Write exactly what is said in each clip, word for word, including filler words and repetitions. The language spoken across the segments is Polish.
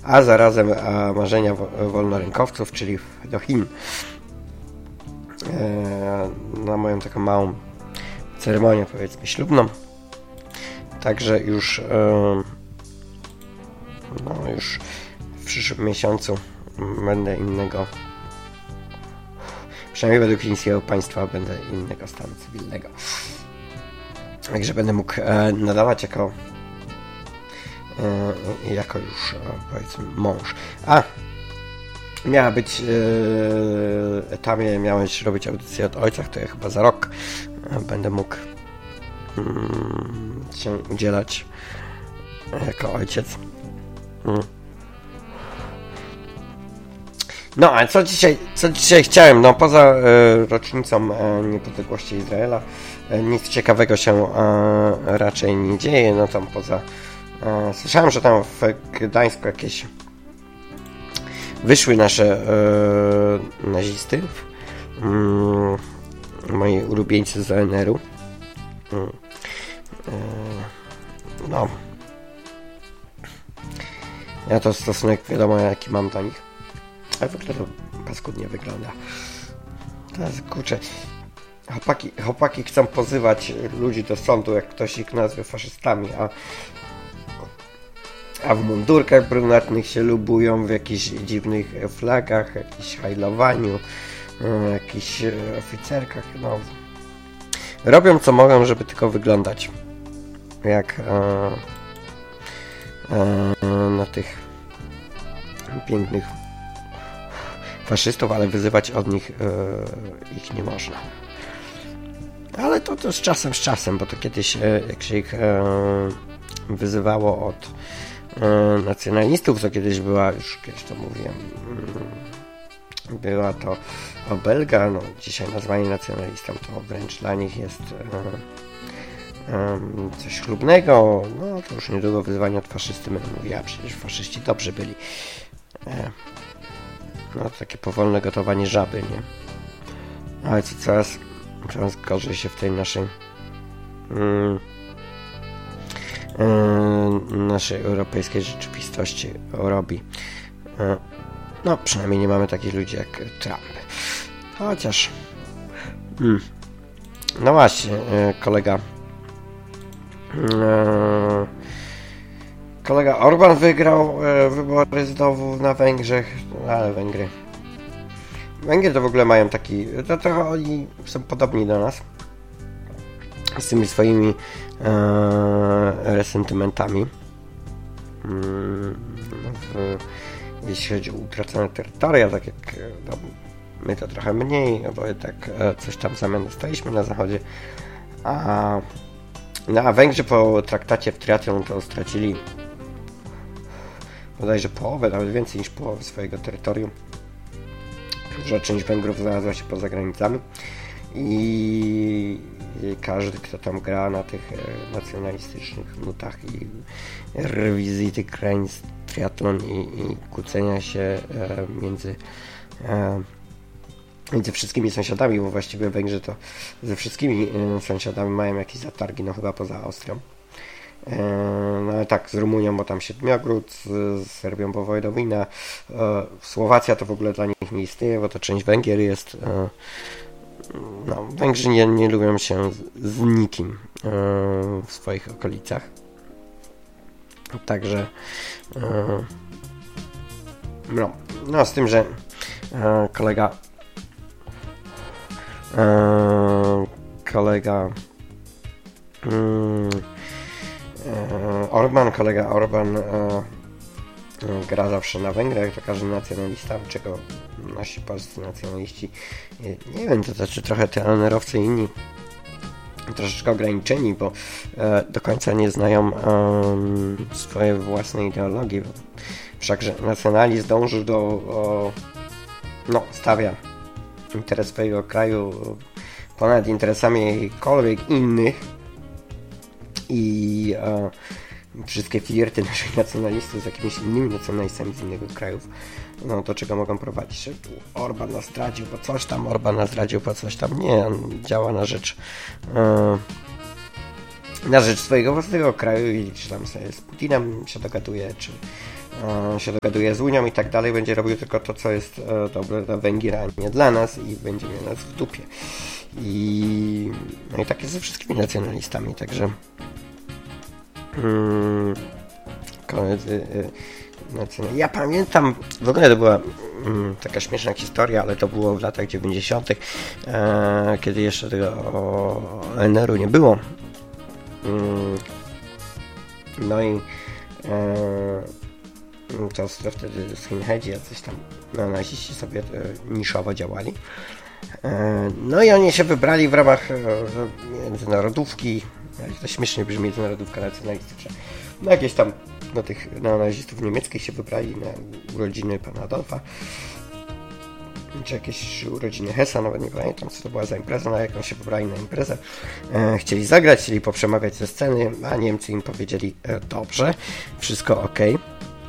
a zarazem e, marzenia wolnorynkowców, czyli do Chin. E, na moją taką małą ceremonię, powiedzmy, ślubną. Także już e, no już w przyszłym miesiącu będę innego, przynajmniej według chińskiego państwa, będę innego stanu cywilnego. Także będę mógł e, nadawać jako e, jako już e, powiedzmy mąż. A miała być e, etamie, miałeś robić audycję od ojca, to ja chyba za rok e, będę mógł mm, się udzielać jako ojciec. Mm. No, a co dzisiaj, co dzisiaj chciałem? No, poza e, rocznicą e, niepodległości Izraela e, nic ciekawego się e, raczej nie dzieje. No tam poza... E, słyszałem, że tam w Gdańsku jakieś wyszły nasze e, nazisty, mm, moi ulubieńcy z O N R-u. Mm, e, no. Ja to stosunek wiadomo jaki mam do nich. Ale w ogóle to paskudnie wygląda. Teraz kurczę. Chłopaki, chłopaki chcą pozywać ludzi do sądu, jak ktoś ich nazwie faszystami, a, a w mundurkach brunatnych się lubują, w jakichś dziwnych flagach, jakichś hajlowaniu, jakichś oficerkach. No. Robią co mogą, żeby tylko wyglądać jak e, e, na tych pięknych faszystów, ale wyzywać od nich e, ich nie można. Ale to, to z czasem, z czasem, bo to kiedyś, e, jak się ich e, wyzywało od e, nacjonalistów, to kiedyś była, już kiedyś to mówiłem, mm, była to obelga, no dzisiaj nazwanie nacjonalistą to wręcz dla nich jest e, e, coś chlubnego, no to już niedługo wyzywanie od faszysty będę mówił, a przecież faszyści dobrzy byli. E, No, takie powolne gotowanie żaby, nie? Ale co coraz, coraz gorzej się w tej naszej mm, yy, naszej europejskiej rzeczywistości robi. Yy, no, przynajmniej nie mamy takich ludzi jak Trump. Chociaż mm, no właśnie, yy, kolega yy, Kolega Orban wygrał e, wybory znowu na Węgrzech, ale Węgry. Węgry to w ogóle mają taki, to trochę oni są podobni do nas z tymi swoimi e, resentymentami. Mm, w, jeśli chodzi o utracone terytoria, tak jak no, my to trochę mniej, bo tak e, coś tam w zamian dostaliśmy na zachodzie. A, no, a Węgrzy po traktacie w Trianon to stracili bodajże połowę, nawet więcej niż połowę swojego terytorium. Duża część Węgrów znalazła się poza granicami i każdy, kto tam gra na tych e, nacjonalistycznych nutach i rewizji tych granic triatlon i, i kłócenia się e, między e, między wszystkimi sąsiadami, bo właściwie Węgrzy to ze wszystkimi e, sąsiadami mają jakieś zatargi, no chyba poza Austrią. No ale tak, z Rumunią, bo tam Siedmiogród, z, z Serbią, bo Wojdowina, e, Słowacja to w ogóle dla nich nie istnieje, bo to część Węgier jest. E, no, Węgrzy nie, nie lubią się z, z nikim e, w swoich okolicach. Także e, no, no z tym, że e, kolega e, kolega mm, Orban, kolega Orban e, e, gra zawsze na Węgrzech, to każdy nacjonalista, czego nasi polscy nacjonaliści, e, nie wiem, to znaczy trochę te O N R-owcy inni troszeczkę ograniczeni, bo e, do końca nie znają e, swojej własnej ideologii. Wszakże nacjonalizm dąży do o, no, stawia interes swojego kraju ponad interesami jakichkolwiek innych i e, wszystkie flirty naszych nacjonalistów z jakimiś innymi nacjonalistami z innych krajów, no do czego mogą prowadzić, że tu Orban nas zdradził, bo coś tam, Orban nas zdradził, bo coś tam. Nie, on działa na rzecz e, na rzecz swojego własnego kraju i czy tam sobie z Putinem się dogaduje, czy się dogaduje z Unią i tak dalej, będzie robił tylko to, co jest dobre dla Węgier, a nie dla nas i będzie miał nas w dupie. I, no i tak jest ze wszystkimi nacjonalistami, także hmm, koledzy nacjonaliści. Ja pamiętam, w ogóle to była hmm, taka śmieszna historia, ale to było w latach dziewięćdziesiątych, e, kiedy jeszcze tego O N R-u nie było. Hmm, no i e, to wtedy skinheadzi, jacyś tam no, naziści sobie e, niszowo działali. E, no i oni się wybrali w ramach e, międzynarodówki, to śmiesznie brzmi, międzynarodówka nacjonalistyczna, no jakieś tam no, tych neonazistów niemieckich się wybrali na urodziny pana Adolfa, czy jakieś urodziny Hessa, nawet nie pamiętam co to była za impreza, na jaką się wybrali na imprezę. E, chcieli zagrać, chcieli poprzemawiać ze sceny, a Niemcy im powiedzieli e, dobrze, wszystko ok. E,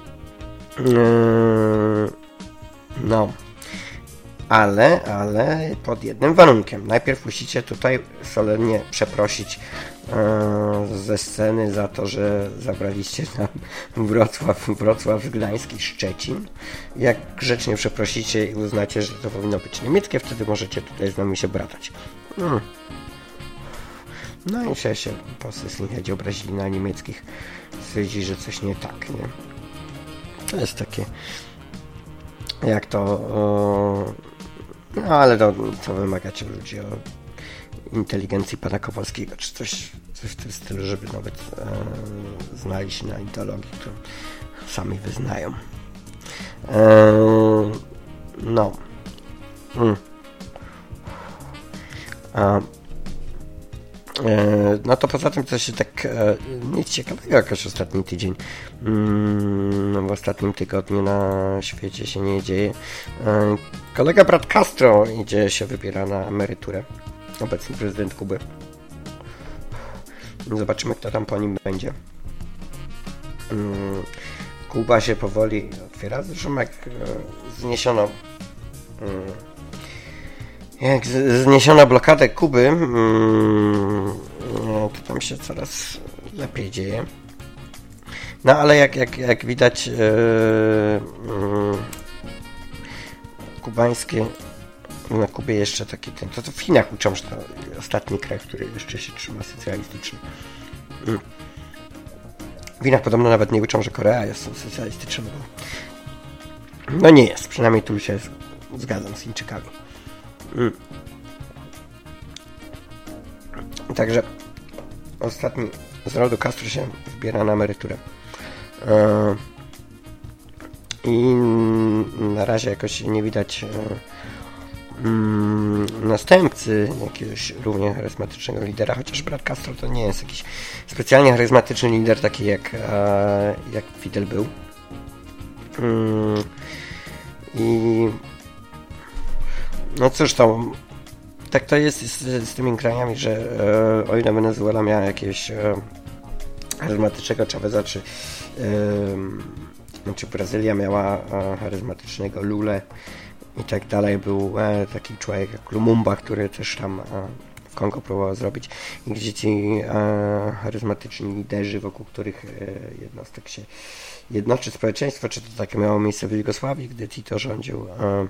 no, ale, ale pod jednym warunkiem. Najpierw musicie tutaj solennie przeprosić e, ze sceny za to, że zabraliście nam Wrocław, Wrocław, Gdańsk i Szczecin. Jak grzecznie przeprosicie i uznacie, że to powinno być niemieckie, wtedy możecie tutaj z nami się bratać. Hmm. No i się, się po prostu skinheadzi obrazili na niemieckich. Stwierdzili, że coś nie tak, nie? To jest takie jak to o, no ale to co wymagacie ludzi o inteligencji pana Kowalskiego, czy coś, coś w tym stylu, żeby nawet e, znaleźć się na ideologii, którą sami wyznają. E, no. Mm. A, e, no to poza tym coś tak e, nic ciekawego jakoś ostatni tydzień. Mm, w ostatnim tygodniu na świecie się nie dzieje. E, kolega brat Castro idzie, się wybiera na emeryturę. Obecny prezydent Kuby. Zobaczymy, kto tam po nim będzie. Mm, Kuba się powoli otwiera. Zresztą jak e, zniesiono mm, jak z, zniesiono blokadę Kuby, mm, to tam się coraz lepiej dzieje. No ale jak, jak, jak widać yy, yy, kubańskie na Kubie jeszcze taki ten, to, to w Chinach uczą, że to ostatni kraj, który jeszcze się trzyma socjalistyczny. Mm. W Chinach podobno nawet nie uczą, że Korea jest socjalistyczna. No nie jest, przynajmniej tu się zgadzam z Chińczykami. Mm. Także ostatni z rodu Castro się wbiera na emeryturę. Yy, I na razie jakoś nie widać yy, yy, następcy jakiegoś równie charyzmatycznego lidera, chociaż brat Castro to nie jest jakiś specjalnie charyzmatyczny lider, taki jak, yy, jak Fidel był. Yy, I no cóż, to tak to jest z, z tymi krajami, że e, o ile Wenezuela miała jakiegoś e, charyzmatycznego Chaveza, czy, e, czy Brazylia miała e, charyzmatycznego Lulę i tak dalej, był e, taki człowiek jak Lumumba, który też tam e, w Kongo próbował zrobić, i gdzie ci e, charyzmatyczni liderzy, wokół których e, jednostek się jednoczy społeczeństwo, czy to takie miało miejsce w Jugosławii, gdy Tito rządził, e,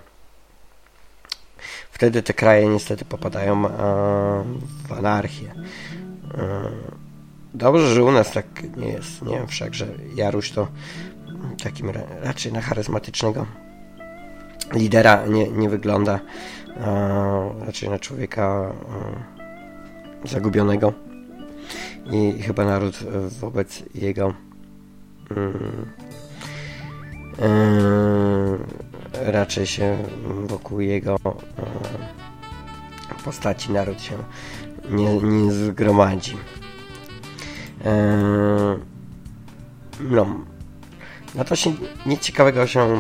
wtedy te kraje niestety popadają e, w anarchię. E, dobrze, że u nas tak nie jest. Nie wiem, wszakże Jaruś to takim ra, raczej na charyzmatycznego lidera nie, nie wygląda. E, raczej na człowieka e, zagubionego. I, I chyba naród wobec jego mm, e, raczej się wokół jego e, postaci naród się nie, nie zgromadzi. E, no, no to się nic ciekawego się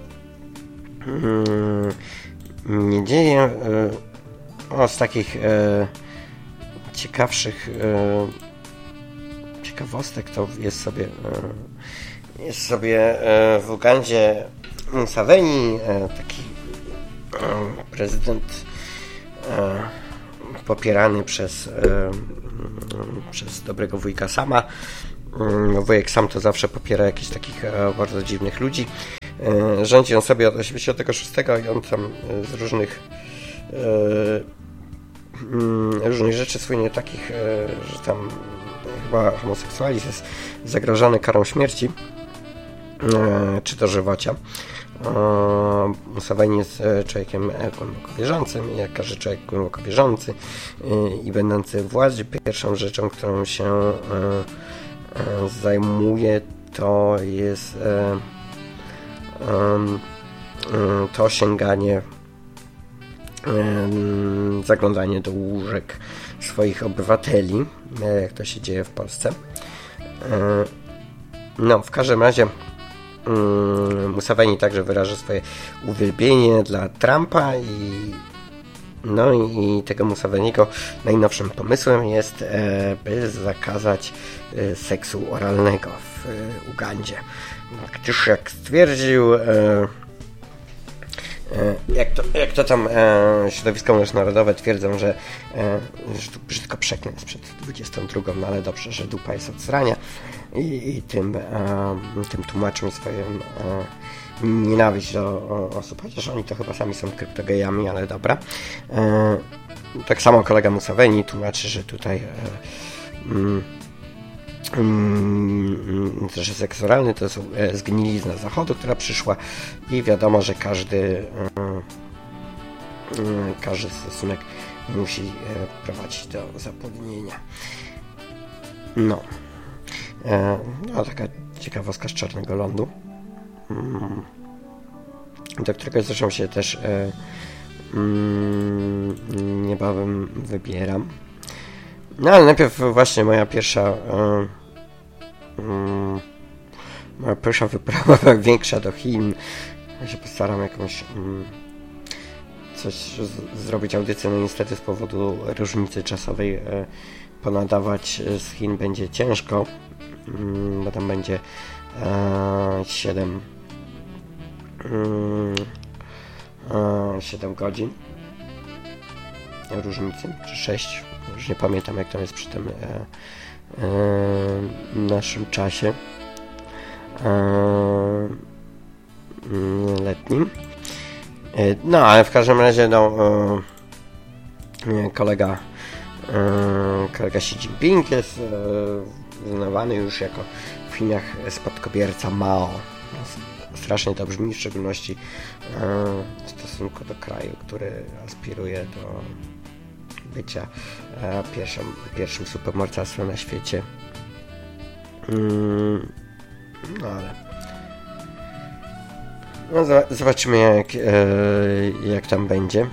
mm, nie dzieje. E, o, z takich e, ciekawszych e, ciekawostek to jest sobie e, jest sobie e, w Ugandzie Museveni, taki prezydent popierany przez, przez dobrego wujka Sama, wujek sam to zawsze popiera jakichś takich bardzo dziwnych ludzi. Rządzi on sobie od osiemdziesiątego szóstego i on tam z różnych różnych rzeczy słynie takich, że tam chyba homoseksualizm jest zagrożony karą śmierci czy dożywocia. Mussolini jest człowiekiem głęboko wierzącym, jak każdy człowiek głęboko wierzący i będący w władzy, pierwszą rzeczą, którą się zajmuje, to jest to sięganie, zaglądanie do łóżek swoich obywateli, jak to się dzieje w Polsce. No, w każdym razie Mussolini także wyraża swoje uwielbienie dla Trumpa i no i tego Mussoliniego najnowszym pomysłem jest, by zakazać seksu oralnego w Ugandzie. Gdyż jak stwierdził, jak to, jak to tam środowisko międzynarodowe twierdzą, że, że tu brzydko przeklęć sprzed dwudziestą drugą, no ale dobrze, że dupa jest od srania i, i tym, tym tłumaczą swoją nienawiść do osób, chociaż oni to chyba sami są kryptogejami, ale dobra. Tak samo kolega Mussolini tłumaczy, że tutaj mm, mm, że seks oralny to są zgnilizna Zachodu, która przyszła i wiadomo, że każdy każdy stosunek musi prowadzić do zapłodnienia. No. No, taka ciekawostka z Czarnego Lądu, do którego zresztą się też e, mm, niebawem wybieram. No ale najpierw właśnie moja pierwsza e, mm, moja pierwsza wyprawa większa do Chin. Ja się postaram jakąś mm, coś z, zrobić audycję, no niestety z powodu różnicy czasowej e, ponadawać z Chin będzie ciężko, mm, bo tam będzie e, siedem godzin różnicy, czy sześć, już nie pamiętam jak tam jest przy tym e, e, naszym czasie e, letnim. E, no, ale w każdym razie no, e, kolega e, kolega Xi Jinping jest e, uznawany już jako w Chinach spadkobierca Mao. Strasznie to brzmi, w szczególności w stosunku do kraju, który aspiruje do bycia pierwszym, pierwszym supermocarstwem na świecie. No ale no, zobaczymy jak, jak tam będzie.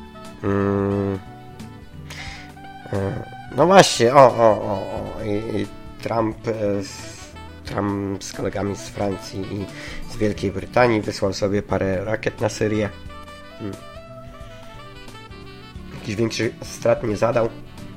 No właśnie, o, o, o, o. I, i Trump z Trump z kolegami z Francji i z Wielkiej Brytanii wysłał sobie parę rakiet na Syrię. Hmm. Jakiś większy strat nie zadał.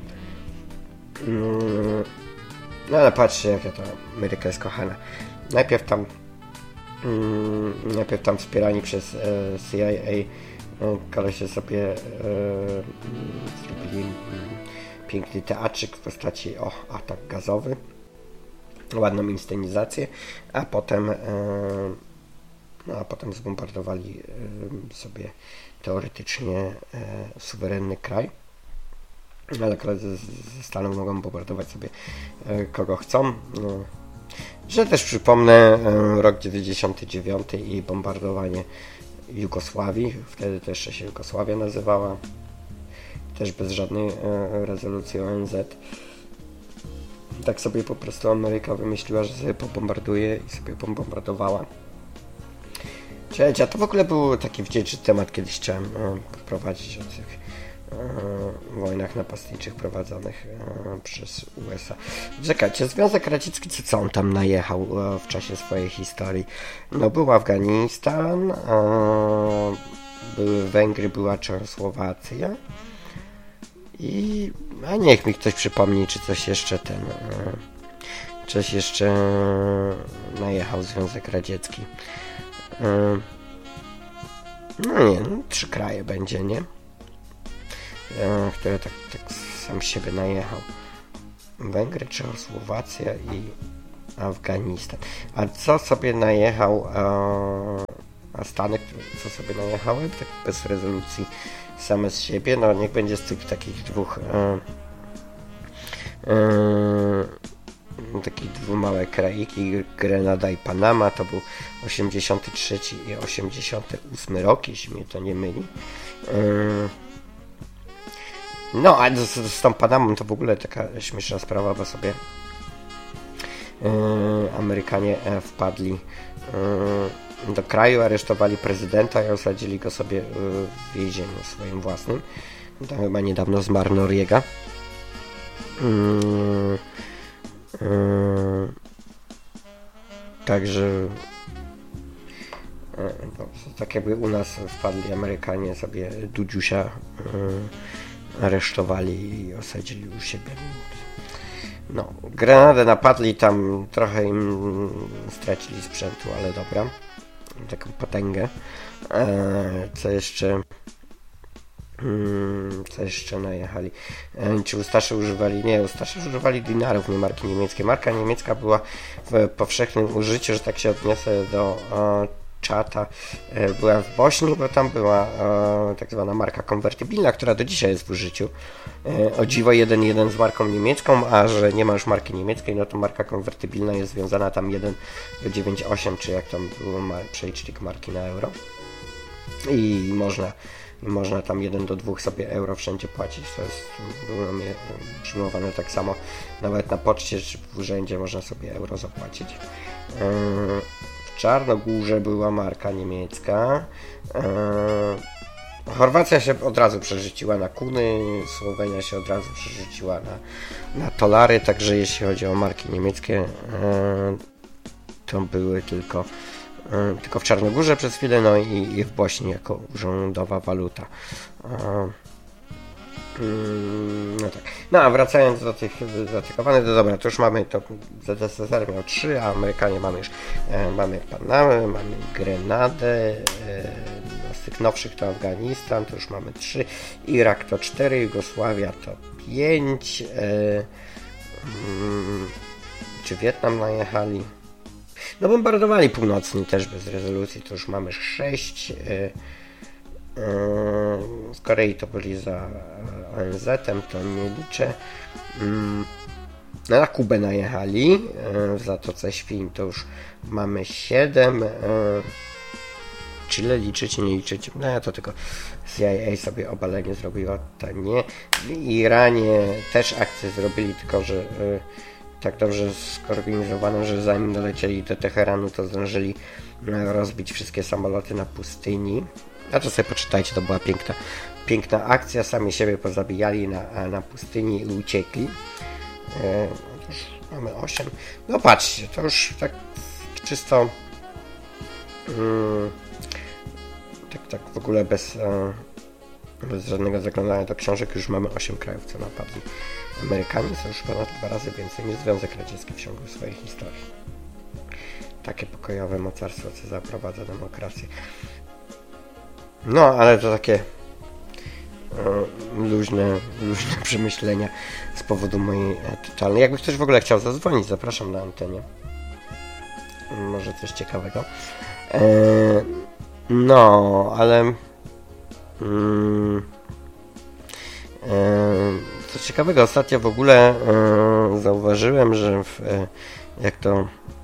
Hmm. No ale patrzcie, jaka to Ameryka jest kochana. Najpierw tam hmm, najpierw tam wspierani przez e, C I A kolesie sobie e, zrobili piękny teatrzyk w postaci o, atak gazowy. Ładną inscenizację, a potem e, no, a potem zbombardowali e, sobie teoretycznie e, suwerenny kraj, ale koledzy ze Stanów mogą bombardować sobie e, kogo chcą. No. Że też przypomnę e, rok dziewięćdziesiąty dziewiąty i bombardowanie Jugosławii, wtedy też się Jugosławia nazywała, też bez żadnej e, rezolucji O N Z. Tak sobie po prostu Ameryka wymyśliła, że sobie pobombarduje i sobie pobombardowała. Cześć, a to w ogóle był taki wdzięczny temat, kiedyś chciałem e, poprowadzić o tych e, wojnach napastniczych prowadzonych e, przez U S A. Czekajcie, Związek Radziecki, co, co on tam najechał e, w czasie swojej historii? No był Afganistan, e, były Węgry, była Czechosłowacja. I a niech mi ktoś przypomni, czy coś jeszcze ten e, coś jeszcze najechał Związek Radziecki. E, no nie, no, trzy kraje będzie, nie? E, które tak, tak sam siebie najechał. Węgry, Czechosłowacja i Afganistan. A co sobie najechał, a Stany, co sobie najechały, tak bez rezolucji same z siebie, no niech będzie z tych takich dwóch e, e, takich dwóch małe kraiki, Grenada i Panama, to był osiemdziesiąty trzeci i osiemdziesiąty ósmy rok, jeśli mnie to nie myli. E, no, a z, z tą Panamą to w ogóle taka śmieszna sprawa, bo sobie e, Amerykanie e, wpadli e, do kraju, aresztowali prezydenta i osadzili go sobie w więzieniu swoim własnym. Tam chyba niedawno zmarł Noriega. Yy, yy, także yy, no, tak jakby u nas wpadli Amerykanie, sobie Dudziusia yy, aresztowali i osadzili u siebie. No, Grenadę napadli, tam trochę im stracili sprzętu, ale dobra. Taką potęgę. Eee, co jeszcze hmm, co jeszcze najechali? Eee, czy Ustasze używali? Nie, Ustasze używali dinarów, nie marki niemieckiej. Marka niemiecka była w powszechnym użyciu, że tak się odniosę do e, czata. E, była w Bośni, bo tam była e, tak zwana marka konwertybilna, która do dzisiaj jest w użyciu. E, o dziwo jeden jeden z marką niemiecką, a że nie ma już marki niemieckiej, no to marka konwertybilna jest związana tam jeden do dziewięć osiem, czy jak tam było przelicznik marki na euro. I można, i można tam jeden do dwóch sobie euro wszędzie płacić. To jest, było mnie przyjmowane tak samo. Nawet na poczcie czy w urzędzie można sobie euro zapłacić. E, w Czarnogórze była marka niemiecka. E, Chorwacja się od razu przerzuciła na kuny, Słowenia się od razu przerzuciła na, na dolary, także jeśli chodzi o marki niemieckie, e, to były tylko, e, tylko w Czarnogórze przez chwilę, no i, i w Bośni jako urzędowa waluta. E, No tak. No a wracając do tych zaatakowanych, to dobra, to już mamy to, Z S S R miał trzy, a Amerykanie mamy już e, mamy Panamę, mamy Grenadę, e, no, z tych nowszych to Afganistan, to już mamy trzy, Irak to cztery, Jugosławia to pięć, e, mm, czy Wietnam najechali? No bombardowali północni też bez rezolucji, to już mamy sześć, e, z Korei to byli za O N Z-em, to nie liczę. Na Kubę najechali, w Zatoce Świń to już mamy siedem. Chile liczycie, nie liczycie? No ja to tylko C I A sobie obalenie zrobiło, to nie. W Iranie też akcję zrobili, tylko że tak dobrze zorganizowaną, że zanim dolecieli do Teheranu, to zdążyli rozbić wszystkie samoloty na pustyni. A to sobie poczytajcie, to była piękna, piękna akcja, sami siebie pozabijali na, na pustyni i uciekli. E, już mamy osiem. No patrzcie, to już tak czysto mm, tak, tak w ogóle bez, e, bez żadnego zaglądania do książek już mamy osiem krajów, co napadli Amerykanie, co już ponad dwa razy więcej niż Związek Radziecki w ciągu swojej historii. Takie pokojowe mocarstwo, co zaprowadza demokrację. No, ale to takie e, luźne, luźne przemyślenia z powodu mojej e, totalnej. Jakby ktoś w ogóle chciał zadzwonić, zapraszam na antenie. Może coś ciekawego. E, no, ale mm, e, coś ciekawego. Ostatnio w ogóle e, zauważyłem, że w, e, jak to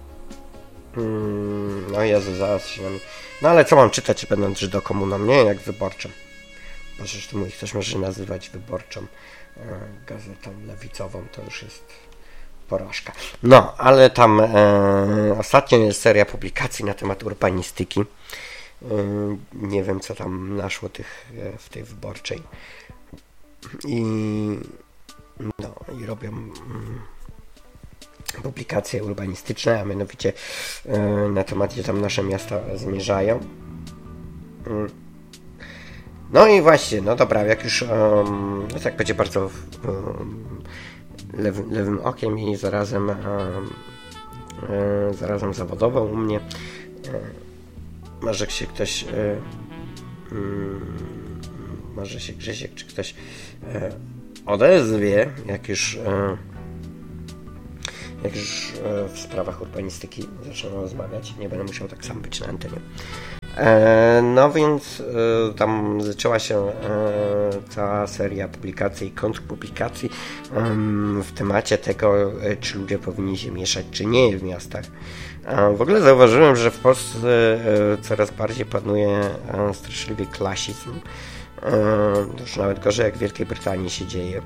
mm, no Jezu, zaraz się nam... No ale co mam czytać, będąc Żydokomuną, nie? Jak Wyborczą. Bo zresztą ich też może nazywać Wyborczą e, gazetą lewicową, to już jest porażka. No, ale tam e, ostatnio jest seria publikacji na temat urbanistyki. E, nie wiem, co tam naszło tych e, w tej Wyborczej. I no, i robią mm, publikacje urbanistyczne, a mianowicie e, na temat, gdzie tam nasze miasta zmierzają. Mm. No i właśnie, no dobra, jak już um, no tak będzie bardzo um, lewym, lewym okiem i zarazem um, e, zarazem zawodową u mnie. E, może się ktoś e, mm, może się Grzesiek czy ktoś e, odezwie, jak już e, jak już w sprawach urbanistyki zaczynam rozmawiać. Nie będę musiał tak sam być na antenie. No więc tam zaczęła się cała seria publikacji i kontrpublikacji w temacie tego, czy ludzie powinni się mieszać, czy nie w miastach. W ogóle zauważyłem, że w Polsce coraz bardziej panuje straszliwy klasizm. Już nawet gorzej jak w Wielkiej Brytanii się dzieje.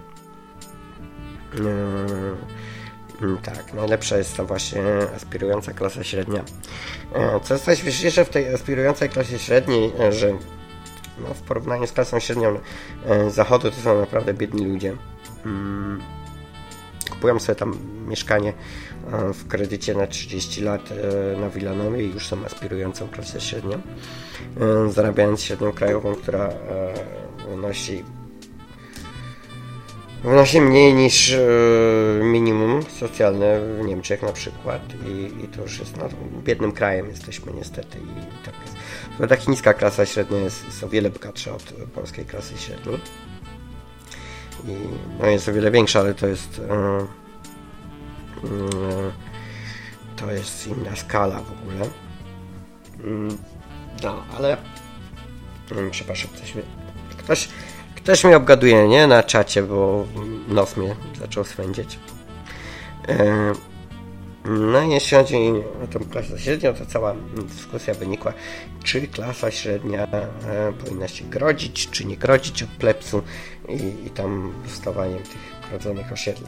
Tak, najlepsza jest to właśnie aspirująca klasa średnia. Co jest najśmieszniejsze w tej aspirującej klasie średniej, że no, w porównaniu z klasą średnią zachodu to są naprawdę biedni ludzie. Kupują sobie tam mieszkanie w kredycie na trzydzieści lat na Wilanowie i już są aspirującą klasę średnią, zarabiając średnią krajową, która wynosi Wynosi mniej niż yy, minimum socjalne w Niemczech na przykład i, i to już jest, no, biednym krajem jesteśmy niestety i tak jest. To tak niska klasa średnia jest, jest o wiele bogatsza od polskiej klasy średniej i no, jest o wiele większa, ale to jest yy, yy, to jest inna skala w ogóle. Yy, no, ale yy, przepraszam, coś mnie ktoś Ktoś mnie obgaduje, nie? Na czacie, bo nos mnie zaczął swędzić. No i jeśli chodzi o tę klasę średnią, to cała dyskusja wynikła, czy klasa średnia powinna się grodzić, czy nie grodzić od plebsu i, i tam dostawaniem tych grodzonych osiedli.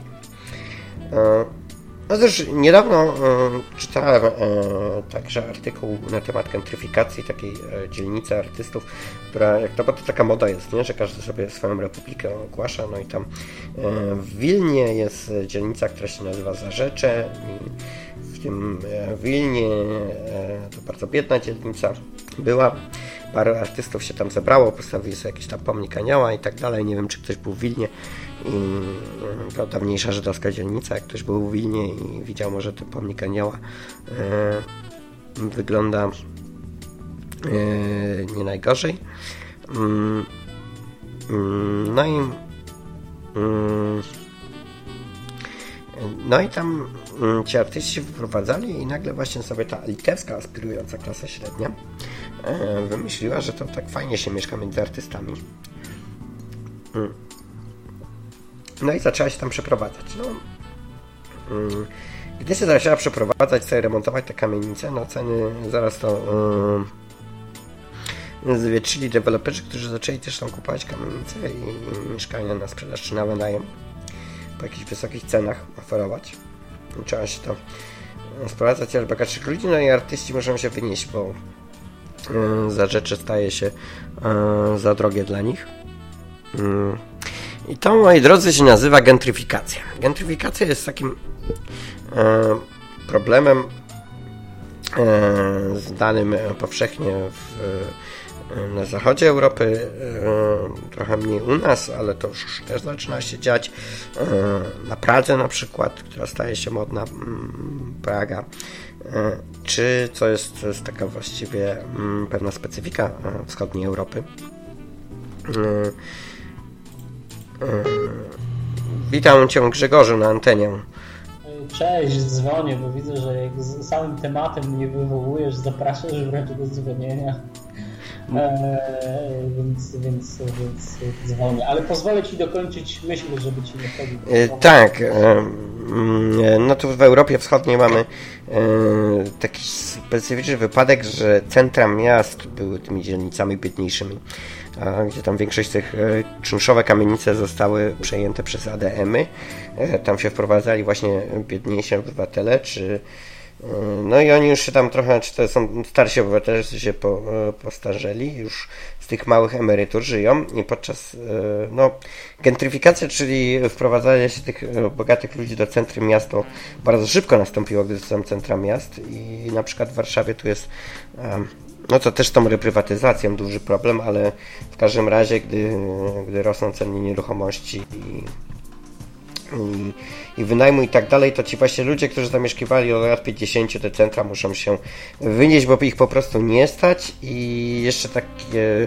No też niedawno e, czytałem e, także artykuł na temat gentryfikacji takiej e, dzielnicy artystów, która, jak to, bo to taka moda jest, nie? Że każdy sobie swoją republikę ogłasza, no i tam e, w Wilnie jest dzielnica, która się nazywa Zarzecze i w tym e, Wilnie e, to bardzo biedna dzielnica była. Parę artystów się tam zebrało, postawili sobie jakiś tam pomnik anioła i tak dalej. Nie wiem, czy ktoś był w Wilnie. I to dawniejsza żydowska dzielnica, jak ktoś był w Wilnie i widział może ten pomnik anioła, e, wygląda e, nie najgorzej. Mm, mm, no i mm, no i tam mm, ci artyści wyprowadzali i nagle właśnie sobie ta litewska aspirująca klasa średnia e, wymyśliła, że to tak fajnie się mieszka między artystami. Mm. No i zaczęła się tam przeprowadzać. No, mm, gdy się zaczęła przeprowadzać, sobie remontować te kamienice, no ceny zaraz to yy, zwietrzyli deweloperzy, którzy zaczęli też tam kupować kamienice i, i mieszkania na sprzedaż czy na wynajem po jakichś wysokich cenach oferować. I trzeba się to sprowadzać aż bogatszych ludzi, no i artyści muszą się wynieść, bo yy, za rzeczy staje się yy, za drogie dla nich. Yy. I to, moi drodzy, się nazywa gentryfikacja. Gentryfikacja jest takim e, problemem e, znanym powszechnie w, e, na zachodzie Europy, e, trochę mniej u nas, ale to już też zaczyna się dziać. E, na Pradze na przykład, która staje się modna, m, Praga. E, czy co jest, to jest taka właściwie m, pewna specyfika e, wschodniej Europy. E, Witam Cię, Grzegorzu, na antenie. Cześć, dzwonię, bo widzę, że jak z samym tematem mnie wywołujesz, zapraszasz wręcz do dzwonienia. Eee, więc, więc, więc dzwonię. Ale pozwolę Ci dokończyć myśl, żeby Ci nie chodzić. E, tak. E, no tu w Europie Wschodniej mamy e, taki specyficzny wypadek, że centra miast były tymi dzielnicami biedniejszymi, a gdzie tam większość z tych e, czynszowe kamienice zostały przejęte przez A D M-y. E, tam się wprowadzali właśnie biedniejsi obywatele, czy no i oni już się tam trochę, czy to są starsi obywatele, którzy się po, postarzeli, już z tych małych emerytur żyją i podczas no, gentryfikacja, czyli wprowadzanie się tych bogatych ludzi do centrum miast, to bardzo szybko nastąpiło, gdy są centra miast i na przykład w Warszawie tu jest, no to też z tą reprywatyzacją duży problem, ale w każdym razie, gdy, gdy rosną ceny nieruchomości i I, i wynajmu i tak dalej, to ci właśnie ludzie, którzy zamieszkiwali od lat pięćdziesięciu, te centra muszą się wynieść, bo ich po prostu nie stać i jeszcze takie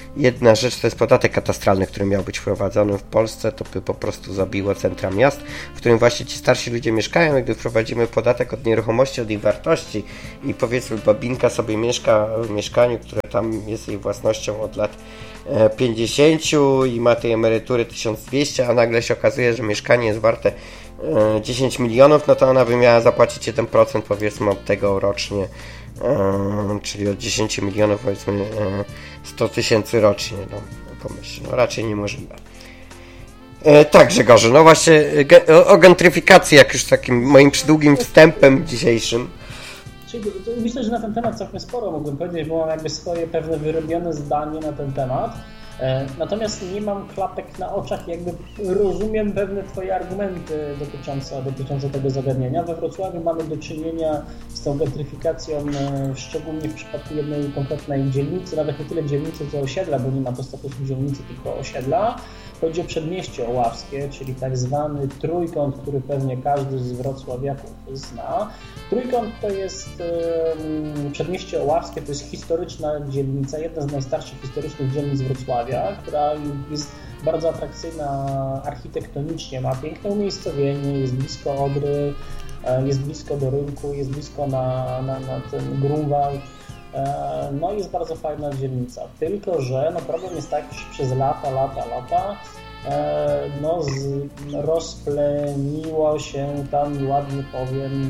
jedna rzecz, to jest podatek katastralny, który miał być wprowadzony w Polsce, to by po prostu zabiło centra miast, w którym właśnie ci starsi ludzie mieszkają. Jak gdy wprowadzimy podatek od nieruchomości, od ich wartości i powiedzmy babinka sobie mieszka w mieszkaniu, które tam jest jej własnością od lat pięćdziesięciu i ma tej emerytury tysiąc dwieście, a nagle się okazuje, że mieszkanie jest warte dziesięć milionów, no to ona by miała zapłacić jeden procent powiedzmy od tego rocznie, czyli od dziesięć milionów powiedzmy sto tysięcy rocznie, no pomyśl, no raczej niemożliwe. Tak, Grzegorze, no właśnie o gentryfikacji, jak już takim moim przydługim wstępem dzisiejszym. Czyli myślę, że na ten temat całkiem sporo mógłbym powiedzieć, bo mam jakby swoje pewne wyrobione zdanie na ten temat. Natomiast nie mam klapek na oczach, jakby rozumiem pewne Twoje argumenty dotyczące, dotyczące tego zagadnienia. We Wrocławiu mamy do czynienia z tą gentryfikacją, szczególnie w przypadku jednej konkretnej dzielnicy, nawet nie tyle dzielnicy, co osiedla, bo nie ma to statusu dzielnicy, tylko osiedla. Chodzi o Przedmieście Oławskie, czyli tak zwany trójkąt, który pewnie każdy z wrocławiaków zna. Trójkąt to jest um, Przedmieście Oławskie, to jest historyczna dzielnica, jedna z najstarszych historycznych dzielnic Wrocławia, która jest bardzo atrakcyjna architektonicznie, ma piękne umiejscowienie, jest blisko Odry, jest blisko do rynku, jest blisko na, na, na ten Grunwald. No i jest bardzo fajna dzielnica, tylko że no problem jest taki, że przez lata, lata, lata no z, rozpleniło się tam, ładnie powiem,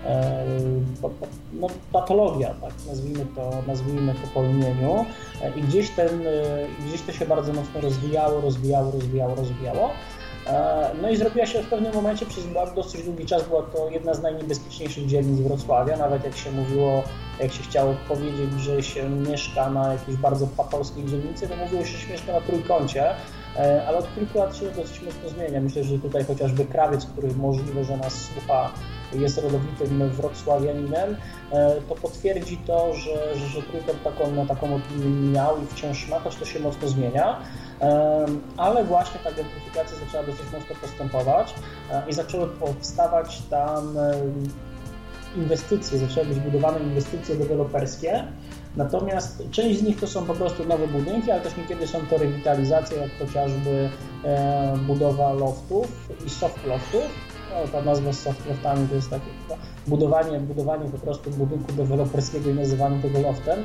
no, patologia, tak, nazwijmy to, nazwijmy to po imieniu, i gdzieś, ten, gdzieś to się bardzo mocno rozwijało, rozwijało, rozwijało, rozwijało. No i zrobiła się w pewnym momencie, przez dosyć długi czas była to jedna z najniebezpieczniejszych dzielnic Wrocławia, nawet jak się mówiło, jak się chciało powiedzieć, że się mieszka na jakiejś bardzo patolskiej dzielnicy, to mówiło się, że się mieszka na Trójkącie, ale od kilku lat się dosyć mocno zmienia. Myślę, że tutaj chociażby Krawiec, który możliwe, że nas słucha, jest rodowitym wrocławianinem, to potwierdzi to, że, że, że Trójkąt taką, taką opinię miał i wciąż ma, choć to się mocno zmienia. Ale właśnie ta gentryfikacja zaczęła dosyć mocno postępować i zaczęły powstawać tam inwestycje, zaczęły być budowane inwestycje deweloperskie. Natomiast część z nich to są po prostu nowe budynki, ale też niekiedy są to rewitalizacje, jak chociażby budowa loftów i soft loftów. No, ta nazwa z soft loftami to jest takie budowanie, budowanie po prostu budynku deweloperskiego i nazywanie tego loftem.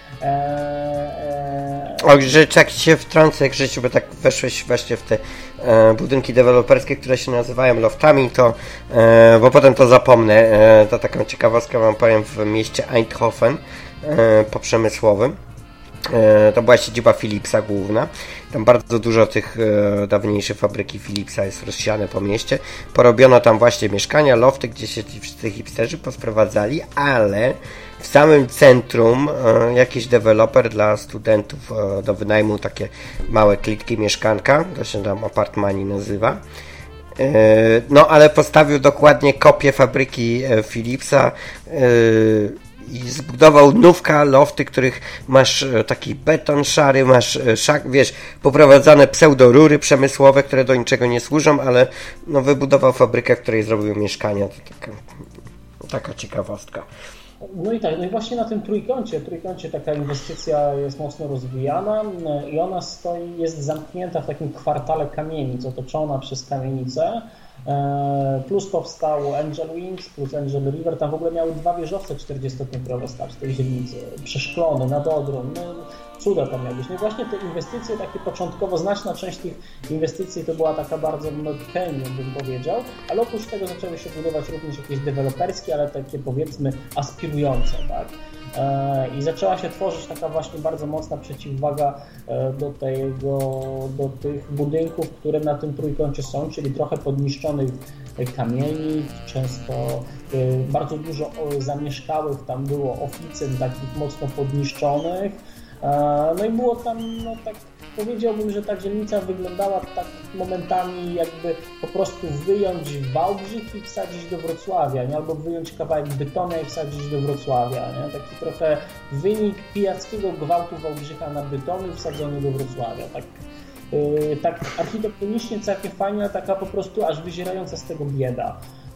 Eee, o, że tak się wtrącę, Grzesiu, bo tak weszłeś właśnie w te e, budynki deweloperskie, które się nazywają loftami, to e, bo potem to zapomnę, e, to taką ciekawostkę wam powiem, w mieście Eindhoven e, poprzemysłowym. To była siedziba Philipsa główna. Tam bardzo dużo tych e, dawniejszych fabryki Philipsa jest rozsiane po mieście. Porobiono tam właśnie mieszkania, lofty, gdzie się ci wszyscy hipsterzy posprowadzali, ale w samym centrum e, jakiś deweloper dla studentów e, do wynajmu takie małe klitki, mieszkanka, to się tam apartmani nazywa. E, no ale postawił dokładnie kopię fabryki e, Philipsa, e, i zbudował nówka, lofty, których masz taki beton szary, masz szak, wiesz, poprowadzane pseudorury przemysłowe, które do niczego nie służą, ale no wybudował fabrykę, w której zrobił mieszkania. To taka, taka ciekawostka. No i tak, no i właśnie na tym trójkącie, trójkącie taka inwestycja jest mocno rozwijana i ona stoi, jest zamknięta w takim kwartale kamienic, otoczona przez kamienicę. Plus powstało Angel Wings, plus Angel River, tam w ogóle miały dwa wieżowce czterdziestopiętrowe stać z tej dzielnicy, przeszklone nad Odrą, no, cuda tam miały być. No i właśnie te inwestycje, takie początkowo, znaczna część tych inwestycji to była taka bardzo premium, bym powiedział, ale oprócz tego zaczęły się budować również jakieś deweloperskie, ale takie powiedzmy aspirujące, tak? I zaczęła się tworzyć taka właśnie bardzo mocna przeciwwaga do tego, do tych budynków, które na tym trójkącie są, czyli trochę podniszczonych kamieni, często bardzo dużo zamieszkałych tam było oficyn takich mocno podniszczonych. No i było tam, no tak powiedziałbym, że ta dzielnica wyglądała tak momentami jakby po prostu wyjąć Wałbrzych i wsadzić do Wrocławia, nie? Albo wyjąć kawałek Bytomia i wsadzić do Wrocławia, nie? Taki trochę wynik pijackiego gwałtu Wałbrzycha na Bytomiu wsadzony do Wrocławia. Tak, yy, tak architektonicznie całkiem fajna, taka po prostu aż wyzierająca z tego bieda.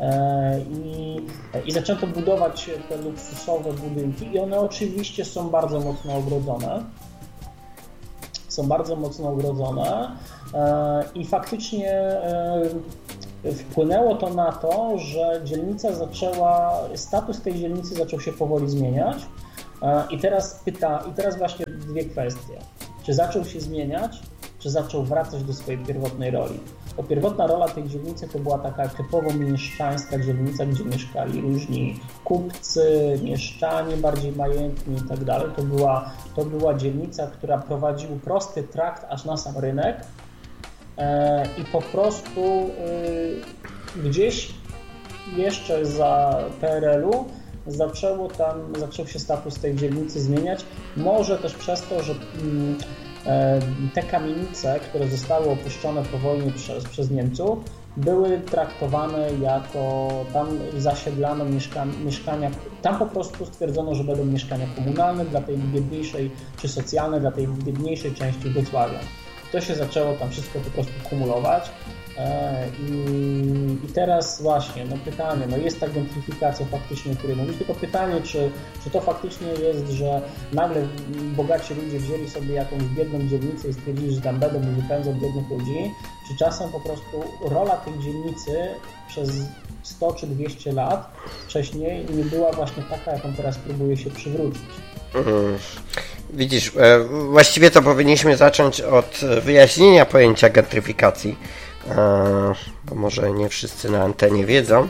I, I zaczęto budować te luksusowe budynki i one oczywiście są bardzo mocno ogrodzone. są bardzo mocno ogrodzone i faktycznie wpłynęło to na to, że dzielnica zaczęła, status tej dzielnicy zaczął się powoli zmieniać i teraz pyta, i teraz właśnie dwie kwestie. Czy zaczął się zmieniać, czy zaczął wracać do swojej pierwotnej roli? Bo pierwotna rola tej dzielnicy to była taka typowo mieszczańska dzielnica, gdzie mieszkali różni kupcy, mieszczanie bardziej majętni i tak dalej. To była, to była dzielnica, która prowadził prosty trakt aż na sam rynek e, i po prostu y, gdzieś jeszcze za P R L-u zaczęło tam, zaczął się status tej dzielnicy zmieniać. Może też przez to, że mm, te kamienice, które zostały opuszczone po wojnie przez, przez Niemców, były traktowane jako, tam zasiedlano mieszka, mieszkania, tam po prostu stwierdzono, że będą mieszkania komunalne dla tej biedniejszej, czy socjalne dla tej biedniejszej części Wrocławia. To się zaczęło tam wszystko po prostu kumulować. I, I teraz właśnie, no pytanie, no jest ta gentryfikacja faktycznie, o której mówisz, tylko pytanie, czy, czy to faktycznie jest, że nagle bogaci ludzie wzięli sobie jakąś biedną dzielnicę i stwierdzili, że tam będą i wypędzą biednych ludzi, czy czasem po prostu rola tej dzielnicy przez sto czy dwieście lat wcześniej nie była właśnie taka, jaką teraz próbuje się przywrócić. Mhm. Widzisz, właściwie to powinniśmy zacząć od wyjaśnienia pojęcia gentryfikacji, bo może nie wszyscy na antenie wiedzą,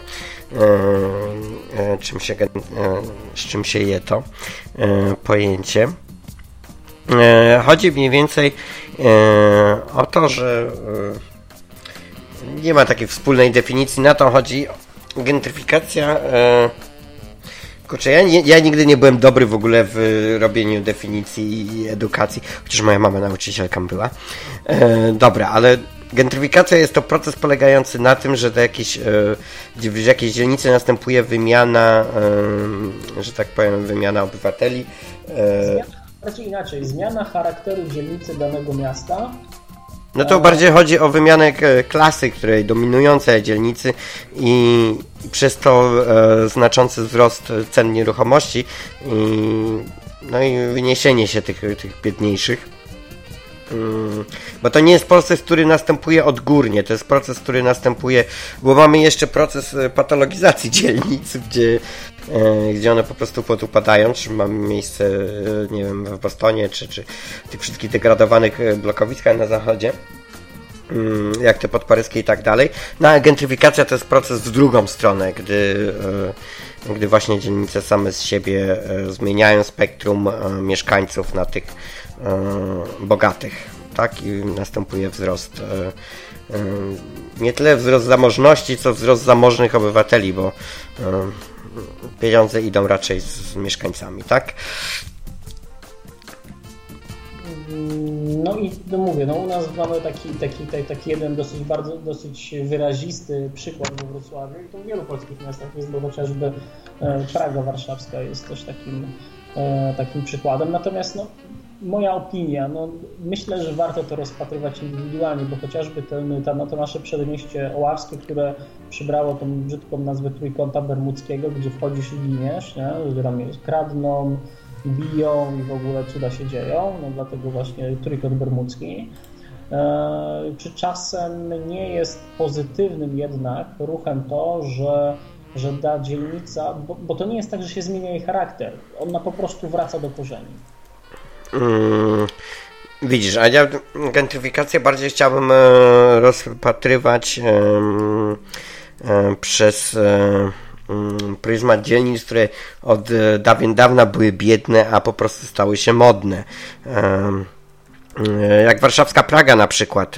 czym się, z czym się je to pojęcie. Chodzi mniej więcej o to, że nie ma takiej wspólnej definicji, na to chodzi gentryfikacja. Kurczę, ja, nie, ja nigdy nie byłem dobry w ogóle w robieniu definicji i edukacji, chociaż moja mama nauczycielką była. E, dobra, ale gentryfikacja jest to proces polegający na tym, że do jakiejś, e, w jakiejś dzielnicy następuje wymiana, e, że tak powiem, wymiana obywateli. E, Zmiana, znaczy inaczej, zmiana charakteru dzielnicy danego miasta. No to bardziej chodzi o wymianę klasy, której dominującej dzielnicy i przez to e, znaczący wzrost cen nieruchomości i, no i wyniesienie się tych, tych biedniejszych. Hmm. Bo to nie jest proces, który następuje odgórnie, to jest proces, który następuje, bo mamy jeszcze proces patologizacji dzielnic, gdzie, e, gdzie one po prostu podupadają, czy mamy miejsce, e, nie wiem, w Bostonie, czy, czy w tych wszystkich degradowanych blokowiskach na zachodzie, e, jak te podparyskie i tak dalej. No a gentryfikacja to jest proces w drugą stronę, gdy, e, gdy właśnie dzielnice same z siebie e, zmieniają spektrum e, mieszkańców na tych bogatych, tak? I następuje wzrost e, e, nie tyle wzrost zamożności, co wzrost zamożnych obywateli, bo e, pieniądze idą raczej z, z mieszkańcami, tak? No i no mówię, no u nas mamy taki, taki, taki, taki jeden dosyć bardzo dosyć wyrazisty przykład we Wrocławiu i to w wielu polskich miastach jest, bo chociażby Praga warszawska jest też takim, takim przykładem. Natomiast no, moja opinia, no myślę, że warto to rozpatrywać indywidualnie, bo chociażby ten, ta, no, to nasze przedmieście Oławskie, które przybrało tą brzydką nazwę Trójkąta Bermudzkiego, gdzie wchodzisz i giniesz, nie? Że tam jest kradną, biją i w ogóle cuda się dzieją, no dlatego właśnie Trójkąt Bermudzki. E, czy czasem nie jest pozytywnym jednak ruchem to, że, że ta dzielnica, bo, bo to nie jest tak, że się zmienia jej charakter, ona po prostu wraca do korzeni. Hmm, widzisz, a ja gentryfikację bardziej chciałbym e, rozpatrywać e, e, przez e, pryzmat dzielnic, które od dawien dawna były biedne, a po prostu stały się modne. Jak warszawska Praga na przykład.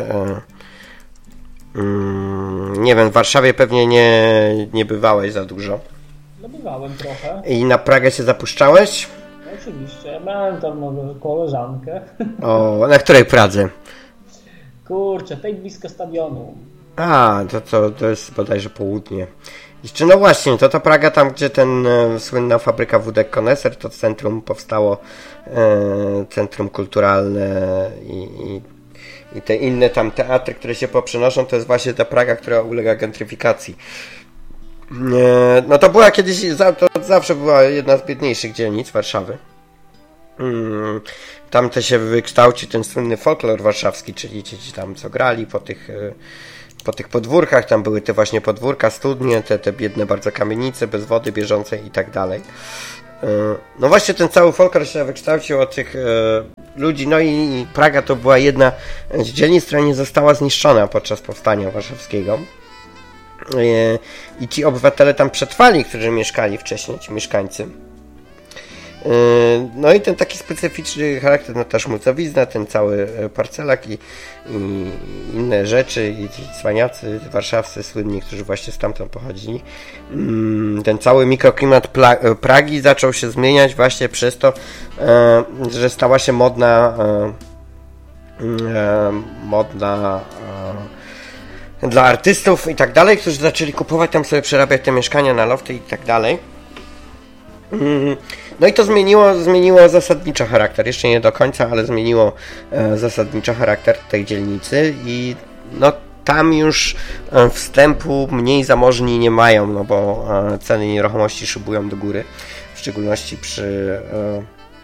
Nie wiem, w Warszawie pewnie nie, nie bywałeś za dużo. No bywałem trochę. I na Pragę się zapuszczałeś? No, oczywiście, miałem tam może koleżankę. O, na której Pradze? Kurczę, tej blisko stadionu. A, to, to, to jest bodajże południe. Jeszcze no właśnie, to ta Praga, tam gdzie ten e, słynna fabryka wódek Koneser, to centrum powstało, e, centrum kulturalne i, i, i te inne tam teatry, które się poprzenoszą, to jest właśnie ta Praga, która ulega gentryfikacji. E, no to była kiedyś, to zawsze była jedna z biedniejszych dzielnic Warszawy. Tam też się wykształci ten słynny folklor warszawski, czyli ci tam co grali po tych, po tych podwórkach, tam były te właśnie podwórka, studnie, te, te biedne bardzo kamienice bez wody bieżącej i tak dalej. No właśnie ten cały folklor się wykształcił od tych ludzi, no i Praga to była jedna z dzielnic, która nie została zniszczona podczas powstania warszawskiego. I ci obywatele tam przetrwali, którzy mieszkali wcześniej, ci mieszkańcy. No i ten taki specyficzny charakter, no ta szmucowizna, ten cały parcelak i, i inne rzeczy i ci cwaniacy warszawscy słynni, którzy właśnie stamtąd pochodzili. Ten cały mikroklimat Pla- Pragi zaczął się zmieniać właśnie przez to, że stała się modna modna dla artystów i tak dalej, którzy zaczęli kupować tam sobie, przerabiać te mieszkania na lofty i tak dalej. No i to zmieniło, zmieniło zasadniczo charakter, jeszcze nie do końca, ale zmieniło e, zasadniczo charakter tej dzielnicy i no tam już e, wstępu mniej zamożni nie mają, no bo e, ceny nieruchomości szybują do góry, w szczególności przy e,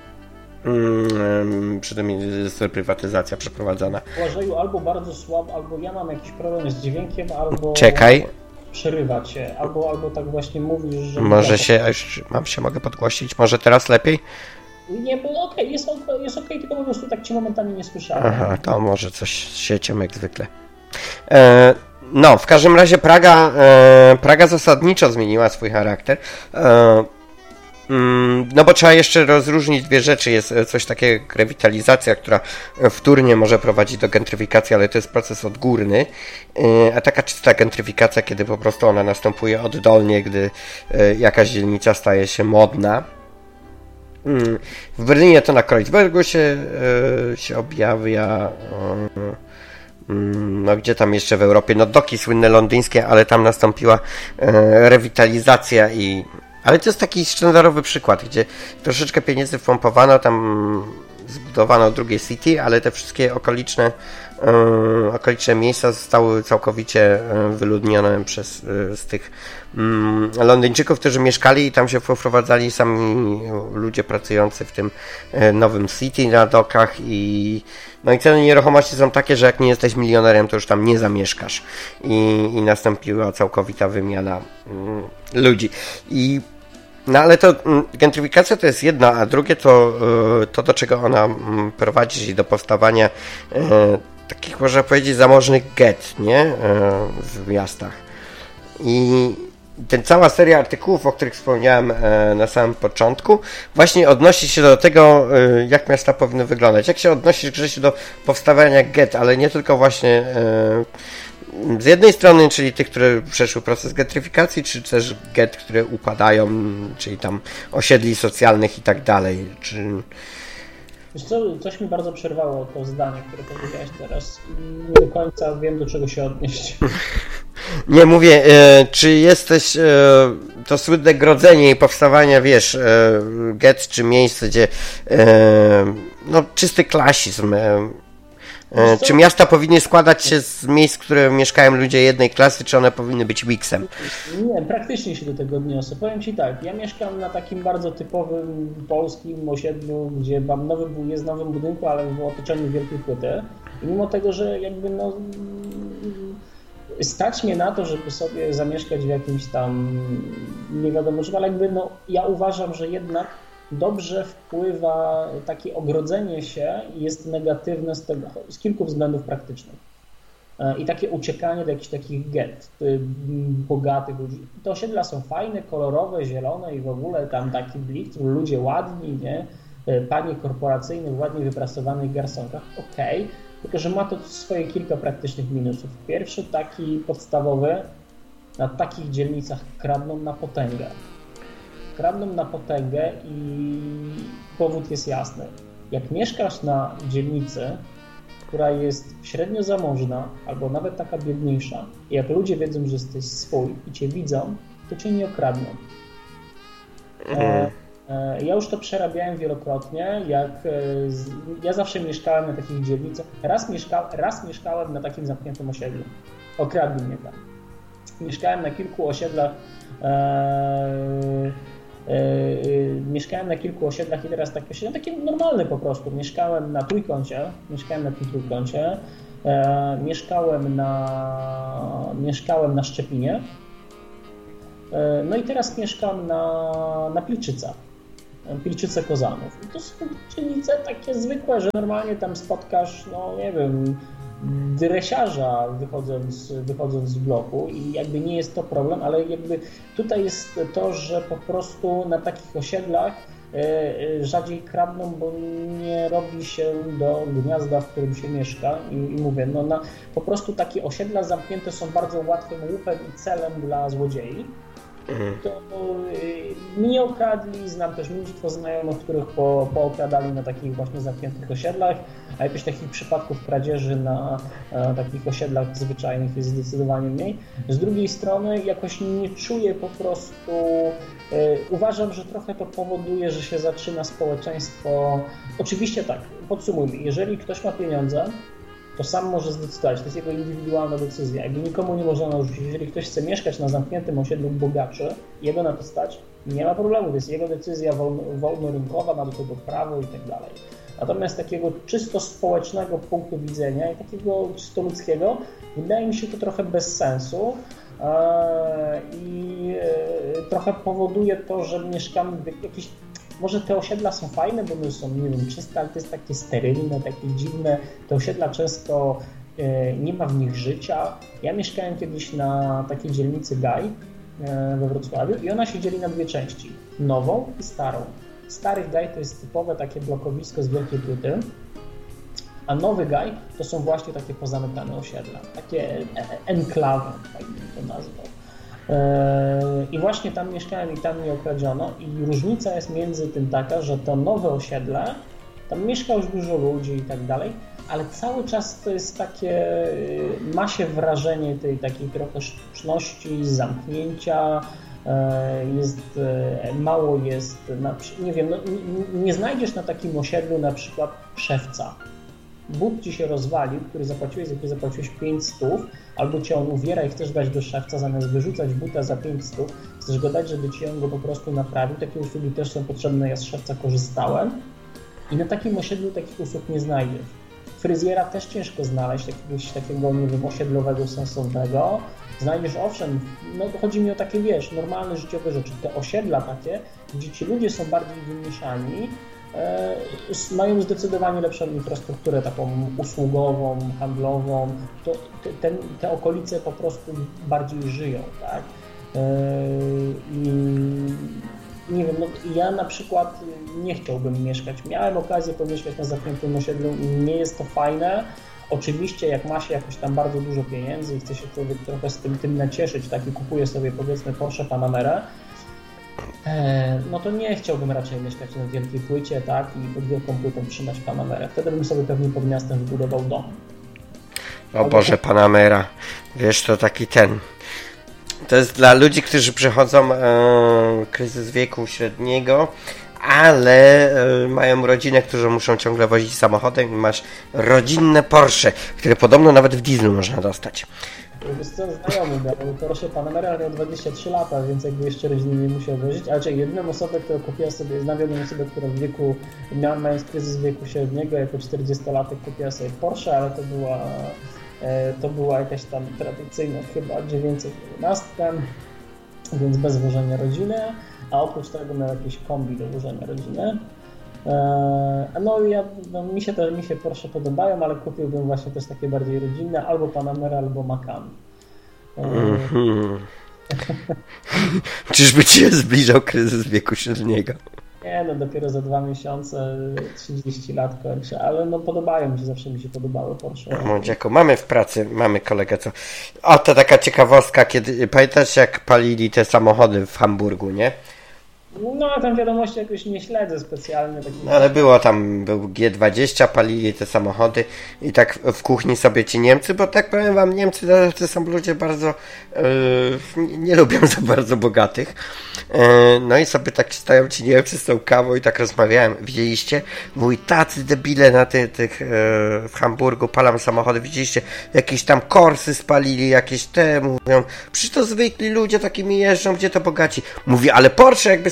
mm, przy tym jest reprywatyzacja przeprowadzona. Błażeju, albo bardzo słabo, albo ja mam jakiś problem z dźwiękiem, albo... Czekaj. Przerywa cię, albo, albo tak właśnie mówisz, że... Może się, już mam się mogę podgłosić, może teraz lepiej? Nie, bo okej, okay, jest, jest okej, okay, tylko po prostu tak cię momentami nie słyszałem. Aha, to może coś z siecią jak zwykle. E, no, w każdym razie Praga, e, Praga zasadniczo zmieniła swój charakter. E, No bo trzeba jeszcze rozróżnić dwie rzeczy. Jest coś takiego jak rewitalizacja, która wtórnie może prowadzić do gentryfikacji, ale to jest proces odgórny, a taka czysta gentryfikacja, kiedy po prostu ona następuje oddolnie, gdy jakaś dzielnica staje się modna. W Berlinie to na Kreuzbergu się, się objawia, no gdzie tam jeszcze w Europie, no doki słynne londyńskie, ale tam nastąpiła rewitalizacja i ale to jest taki sztandarowy przykład, gdzie troszeczkę pieniędzy wpompowano, tam zbudowano drugie City, ale te wszystkie okoliczne, yy, okoliczne miejsca zostały całkowicie wyludnione przez yy, z tych yy, Londyńczyków, którzy mieszkali i tam się wprowadzali sami ludzie pracujący w tym yy, nowym City na dokach i no i ceny nieruchomości są takie, że jak nie jesteś milionerem, to już tam nie zamieszkasz i, i nastąpiła całkowita wymiana yy, ludzi i no ale to gentryfikacja to jest jedna, a drugie to to, do czego ona prowadzi, czyli do powstawania e, takich, można powiedzieć, zamożnych get, nie? E, w miastach. I ten cała seria artykułów, o których wspomniałem e, na samym początku, właśnie odnosi się do tego, e, jak miasta powinny wyglądać. Jak się odnosisz, Grzesiu, do powstawania get, ale nie tylko właśnie e, z jednej strony, czyli tych, które przeszły proces gentryfikacji, czy też get, które upadają, czyli tam osiedli socjalnych i tak dalej. Czy... Wiesz co, coś mi bardzo przerwało to zdanie, które powiedziałeś teraz. Nie do końca wiem, do czego się odnieść. Nie, mówię, e, czy jesteś e, to słynne grodzenie i powstawania, wiesz, e, get, czy miejsce, gdzie e, no, czysty klasizm. E, Czy miasta powinny składać się z miejsc, w których mieszkają ludzie jednej klasy, czy one powinny być miksem? Nie, praktycznie się do tego odniosę. Powiem Ci tak, ja mieszkam na takim bardzo typowym polskim osiedlu, gdzie mam nowy, jest w nowym budynku, ale w otoczeniu wielkiej płyty. I mimo tego, że jakby no stać mnie na to, żeby sobie zamieszkać w jakimś tam nie wiadomo czym, ale jakby no ja uważam, że jednak dobrze wpływa takie ogrodzenie się i jest negatywne z, tego, z kilku względów praktycznych. I takie uciekanie do jakichś takich get, bogatych ludzi. Te osiedla są fajne, kolorowe, zielone i w ogóle tam taki blik, ludzie ładni, nie? Panie korporacyjne w ładnie wyprasowanych garsonkach, okej, okay. Tylko że ma to swoje kilka praktycznych minusów. Pierwszy taki podstawowy, na takich dzielnicach kradną na potęgę. Kradną na potęgę i powód jest jasny. Jak mieszkasz na dzielnicy, która jest średnio zamożna, albo nawet taka biedniejsza, i jak ludzie wiedzą, że jesteś swój i cię widzą, to cię nie okradną. E, e, ja już to przerabiałem wielokrotnie, jak e, z, ja zawsze mieszkałem na takich dzielnicach. Raz, mieszka, raz mieszkałem na takim zamkniętym osiedlu. Okradli mnie tam. Mieszkałem na kilku osiedlach e, Mieszkałem na kilku osiedlach i teraz takie osiedle, takie normalne po prostu. Mieszkałem na Trójkącie, mieszkałem na tym Trójkącie, mieszkałem na, mieszkałem na Szczepinie, no i teraz mieszkam na, na Pilczycach. Pilczyce Kozanów. I to są dzielnice takie zwykłe, że normalnie tam spotkasz, no nie wiem, dresiarza wychodząc, wychodząc z bloku i jakby nie jest to problem, ale jakby tutaj jest to, że po prostu na takich osiedlach rzadziej kradną, bo nie robi się do gniazda, w którym się mieszka i, i mówię, no na, po prostu takie osiedla zamknięte są bardzo łatwym łupem i celem dla złodziei. To y, mnie okradli, znam też mnóstwo znajomych, których po, pookradali na takich właśnie zamkniętych osiedlach, a jakichś takich przypadków kradzieży na, na takich osiedlach zwyczajnych jest zdecydowanie mniej. Z drugiej strony jakoś nie czuję po prostu, y, uważam, że trochę to powoduje, że się zaczyna społeczeństwo, oczywiście tak, podsumujmy, jeżeli ktoś ma pieniądze, to sam może zdecydować, to jest jego indywidualna decyzja, jakby nikomu nie można narzucić. Jeżeli ktoś chce mieszkać na zamkniętym osiedlu bogaczy, jego na to stać, nie ma problemu, to jest jego decyzja wolno, wolnorynkowa, ma do tego prawo i tak dalej. Natomiast takiego czysto społecznego punktu widzenia i takiego czysto ludzkiego, wydaje mi się to trochę bez sensu i trochę powoduje to, że mieszkamy w jakichś. Może te osiedla są fajne, bo one są, nie wiem, czyste, ale to jest takie sterylne, takie dziwne. Te osiedla często e, nie ma w nich życia. Ja mieszkałem kiedyś na takiej dzielnicy Gaj e, we Wrocławiu i ona się dzieli na dwie części. Nową i starą. Stary Gaj to jest typowe takie blokowisko z wielkiej płyty, a nowy Gaj to są właśnie takie pozamykane osiedla. Takie enklawy, tak bym to nazwał. I właśnie tam mieszkałem i tam mnie okradziono i różnica jest między tym taka, że to nowe osiedle, tam mieszka już dużo ludzi i tak dalej, ale cały czas to jest takie, ma się wrażenie tej takiej trochę sztuczności, zamknięcia, jest, mało jest, nie wiem, no, nie znajdziesz na takim osiedlu na przykład szewca. But ci się rozwalił, który zapłaciłeś, za który zapłaciłeś pięć stów, albo cię on uwiera i chcesz dać do szewca, zamiast wyrzucać buta za pięć stów, chcesz go dać, żeby ci on go po prostu naprawił. Takie usługi też są potrzebne, ja z szewca korzystałem i na takim osiedlu takich usług nie znajdziesz. Fryzjera też ciężko znaleźć, jakiegoś takiego, nie wiem, osiedlowego, sensownego. Znajdziesz, owszem, no chodzi mi o takie, wiesz, normalne życiowe rzeczy. Te osiedla takie, gdzie ci ludzie są bardziej wymieszani, mają zdecydowanie lepszą infrastrukturę taką usługową, handlową, to te, te okolice po prostu bardziej żyją, tak? I nie wiem, no ja na przykład nie chciałbym mieszkać, miałem okazję pomieszkać na zamkniętym osiedlu, nie jest to fajne. Oczywiście jak ma się jakoś tam bardzo dużo pieniędzy i chce się człowiek trochę z tym, tym nacieszyć, tak, i kupuje sobie powiedzmy Porsche Panamerę, no to nie chciałbym raczej mieszkać na wielkiej płycie, tak, i pod wielką płytą trzymać Panamerę. Wtedy bym sobie pewnie pod miastem wybudował dom. O Boże, Panamera. Wiesz, to taki ten... To jest dla ludzi, którzy przechodzą e, kryzys wieku średniego, ale e, mają rodzinę, którzy muszą ciągle wozić samochodem i masz rodzinne Porsche, które podobno nawet w dieslu można dostać. Wiesz co, znajomy miał Porsche Panamera, ale miał dwadzieścia trzy lata, więc jakby jeszcze rodziny nie musiał wozić. Ale czyli jedną osobę, która kupiła sobie, znam jedną osobę, która w wieku, miała, mając kryzys wieku średniego, jako czterdziestolatek kupiła sobie Porsche, ale to była, to była jakaś tam tradycyjna chyba dziewięćset jedenaście, więc bez wożenia rodziny, a oprócz tego miał jakieś kombi do wożenia rodziny. No ja, no, mi, się te, mi się Porsche podobają, ale kupiłbym właśnie też takie bardziej rodzinne, albo Panamera, albo Macan. Mm-hmm. Czyżby ci się zbliżał kryzys wieku średniego? Nie, no dopiero za dwa miesiące, trzydzieści lat kończę, ale no podobają mi się, zawsze mi się podobały Porsche. Młodziaku, mamy w pracy, mamy kolegę, co... O, to taka ciekawostka, kiedy pamiętasz jak palili te samochody w Hamburgu, nie? No, tam wiadomości jakoś nie śledzę specjalnie. Taki... No, ale było tam, był G dwadzieścia, palili te samochody i tak w kuchni sobie ci Niemcy, bo tak powiem wam, Niemcy to, to są ludzie bardzo, yy, nie, nie lubią za bardzo bogatych. Yy, no i sobie tak stają ci Niemcy z tą kawą i tak rozmawiałem. Widzieliście? Mój tacy debile na ty, tych yy, w Hamburgu palam samochody. Widzieliście? Jakieś tam Corsy spalili, jakieś te, mówią, przecież to zwykli ludzie takimi jeżdżą, gdzie to bogaci. Mówi, ale Porsche jakby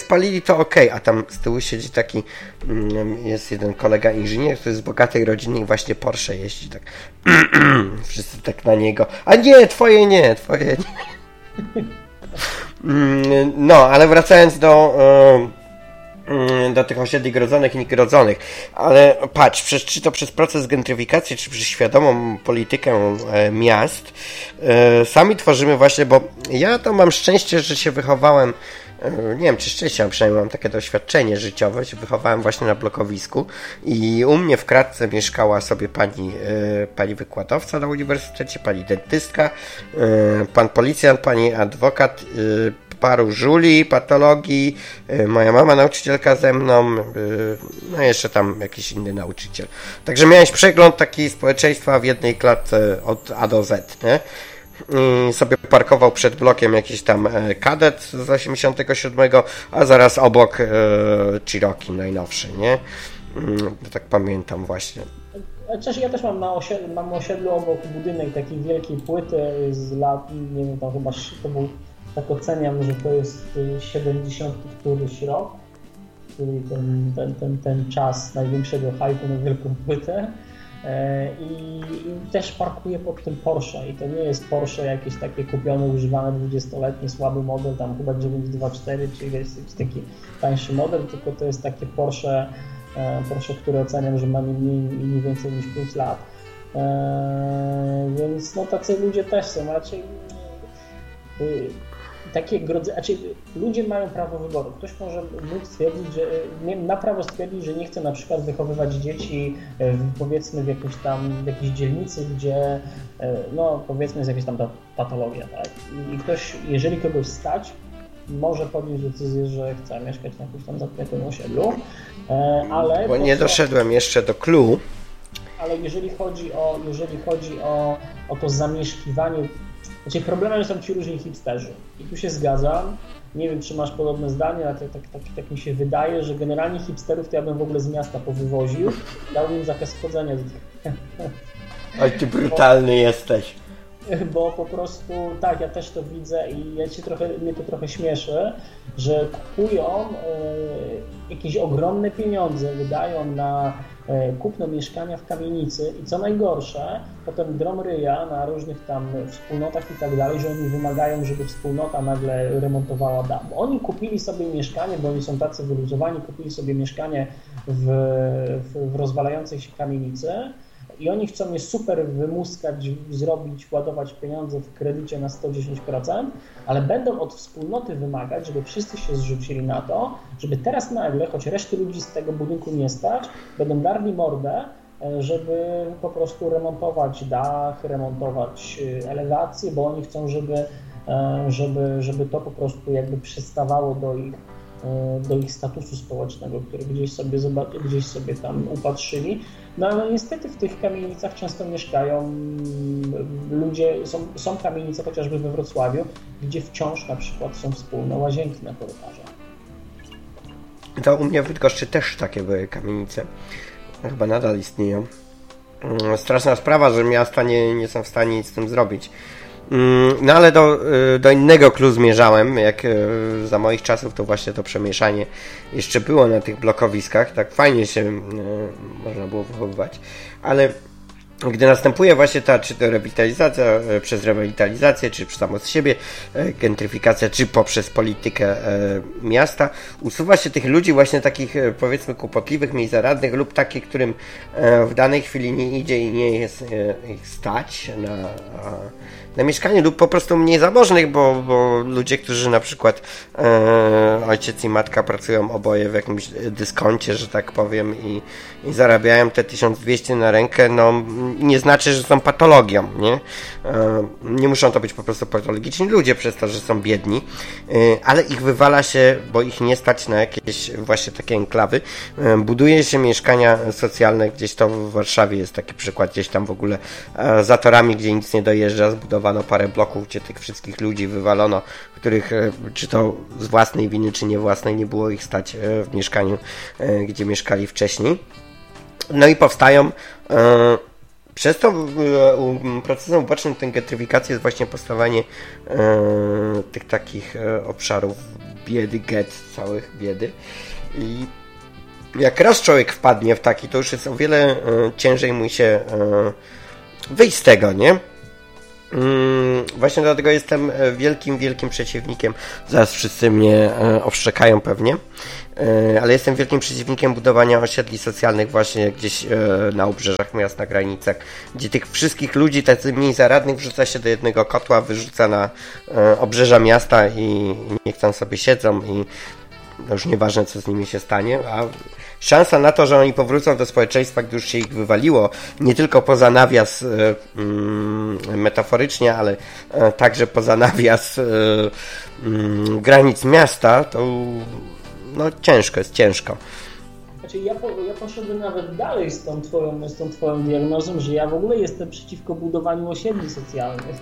spalili, to okej, okay. A tam z tyłu siedzi taki, jest jeden kolega inżynier, który z bogatej rodziny i właśnie Porsche jeździ, tak wszyscy tak na niego, a nie, twoje nie, twoje nie. No, ale wracając do do tych osiedli grodzonych i niegrodzonych, ale patrz, przez, czy to przez proces gentryfikacji, czy przez świadomą politykę e, miast, e, sami tworzymy właśnie, bo ja to mam szczęście, że się wychowałem, e, nie wiem czy szczęście, ale przynajmniej mam takie doświadczenie życiowe, się wychowałem właśnie na blokowisku i u mnie w kratce mieszkała sobie pani, e, pani wykładowca na uniwersytecie, pani dentystka, e, pan policjant, pani adwokat, e, paru żuli, patologii, moja mama nauczycielka ze mną, no jeszcze tam jakiś inny nauczyciel. Także miałeś przegląd takiego społeczeństwa w jednej klatce od A do Z, nie? I sobie parkował przed blokiem jakiś tam kadet z osiemdziesiątego siódmego, a zaraz obok Cherokee najnowszy, nie? Tak pamiętam właśnie. Cześć, ja też mam na osiedlu, mam osiedlu obok budynek takiej wielkiej płyty z lat, nie wiem, tam chyba to był, tak oceniam, że to jest siedemdziesiąty któryś rok, czyli ten, ten, ten, ten czas największego hypu na wielką płytę. I, i też parkuję pod tym Porsche i to nie jest Porsche jakieś takie kupione, używane dwudziestoletni, słaby model, tam chyba dziewięćset dwadzieścia cztery, czyli jest taki tańszy model, tylko to jest takie Porsche, Porsche, które oceniam, że ma nie mniej, nie więcej niż pięć lat. Więc no tacy ludzie też są, raczej takie grodze, znaczy ludzie mają prawo wyboru. Ktoś może mógł stwierdzić, że nie, ma prawo stwierdzić, że nie chce na przykład wychowywać dzieci w, powiedzmy w jakiejś tam w jakiejś dzielnicy, gdzie no powiedzmy jest jakaś tam patologia, tak? I ktoś, jeżeli kogoś stać, może podjąć decyzję, że chce mieszkać na jakimś tam zamkniętym osiedlu, ale... Bo nie doszedłem jeszcze do clue. Ale jeżeli chodzi o, jeżeli chodzi o, o to zamieszkiwanie, znaczy problemem są ci różni hipsterzy. I tu się zgadzam. Nie wiem, czy masz podobne zdanie, ale tak, tak, tak, tak mi się wydaje, że generalnie hipsterów to ja bym w ogóle z miasta powywoził. Dał im zakaz wchodzenia. Oj, ty brutalny bo, jesteś. Bo po prostu, tak, ja też to widzę i ja się trochę, mnie to trochę śmieszy, że kupują e, jakieś ogromne pieniądze, wydają na e, kupno mieszkania w kamienicy i co najgorsze, potem drą ryja na różnych tam wspólnotach i tak dalej, że oni wymagają, żeby wspólnota nagle remontowała dach. Bo oni kupili sobie mieszkanie, bo oni są tacy wyluzowani, kupili sobie mieszkanie w, w, w rozwalającej się kamienicy, i oni chcą je super wymuskać, zrobić, ładować pieniądze w kredycie na sto dziesięć procent, ale będą od wspólnoty wymagać, żeby wszyscy się zrzucili na to, żeby teraz nagle, choć reszty ludzi z tego budynku nie stać, będą darli mordę, żeby po prostu remontować dach, remontować elewację, bo oni chcą, żeby, żeby, żeby to po prostu jakby przystawało do ich do ich statusu społecznego, który gdzieś sobie, gdzieś sobie tam upatrzyli. No ale niestety w tych kamienicach często mieszkają ludzie, są, są kamienice chociażby we Wrocławiu, gdzie wciąż na przykład są wspólne łazienki na korytarze. To u mnie w Bydgoszczy też takie były kamienice. Chyba nadal istnieją. Straszna sprawa, że miasta nie, nie są w stanie nic z tym zrobić. No ale do, do innego clue zmierzałem, jak za moich czasów to właśnie to przemieszanie jeszcze było na tych blokowiskach, tak fajnie się e, można było wychowywać, ale gdy następuje właśnie ta, czy to rewitalizacja e, przez rewitalizację, czy samo z siebie e, gentryfikacja, czy poprzez politykę e, miasta, usuwa się tych ludzi właśnie takich e, powiedzmy kłopotliwych, mniej zaradnych lub takich, którym e, w danej chwili nie idzie i nie jest e, ich stać na a, na mieszkanie lub po prostu mniej zamożnych, bo, bo ludzie, którzy na przykład e, ojciec i matka pracują oboje w jakimś dyskoncie, że tak powiem i, i zarabiają te tysiąc dwieście na rękę, no nie znaczy, że są patologią, nie? E, nie muszą to być po prostu patologiczni ludzie przez to, że są biedni, e, ale ich wywala się, bo ich nie stać na jakieś właśnie takie enklawy. E, buduje się mieszkania socjalne, gdzieś to w Warszawie jest taki przykład, gdzieś tam w ogóle e, za torami, gdzie nic nie dojeżdża, zbudowano parę bloków, gdzie tych wszystkich ludzi wywalono, których czy to z własnej winy, czy nie własnej, nie było ich stać w mieszkaniu, gdzie mieszkali wcześniej. No i powstają przez to procesem ubocznym tej gentryfikacji jest właśnie powstawanie tych takich obszarów biedy, get całych biedy. I jak raz człowiek wpadnie w taki, to już jest o wiele y, ciężej mu się y, wyjść z tego, nie? Mm, właśnie dlatego jestem wielkim, wielkim przeciwnikiem, zaraz wszyscy mnie y, obszczekają pewnie, y, ale jestem wielkim przeciwnikiem budowania osiedli socjalnych właśnie gdzieś y, na obrzeżach miast, na granicach, gdzie tych wszystkich ludzi, tacy mniej zaradnych, wrzuca się do jednego kotła, wyrzuca na y, obrzeża miasta i, i niech tam sobie siedzą i no już nieważne, co z nimi się stanie, a szansa na to, że oni powrócą do społeczeństwa, gdy już się ich wywaliło, nie tylko poza nawias y, y, metaforycznie, ale y, także poza nawias y, y, granic miasta, to no ciężko, jest ciężko. Znaczy ja, po, ja poszedłem nawet dalej z tą, twoją, z tą twoją diagnozą, że ja w ogóle jestem przeciwko budowaniu osiedli socjalnych.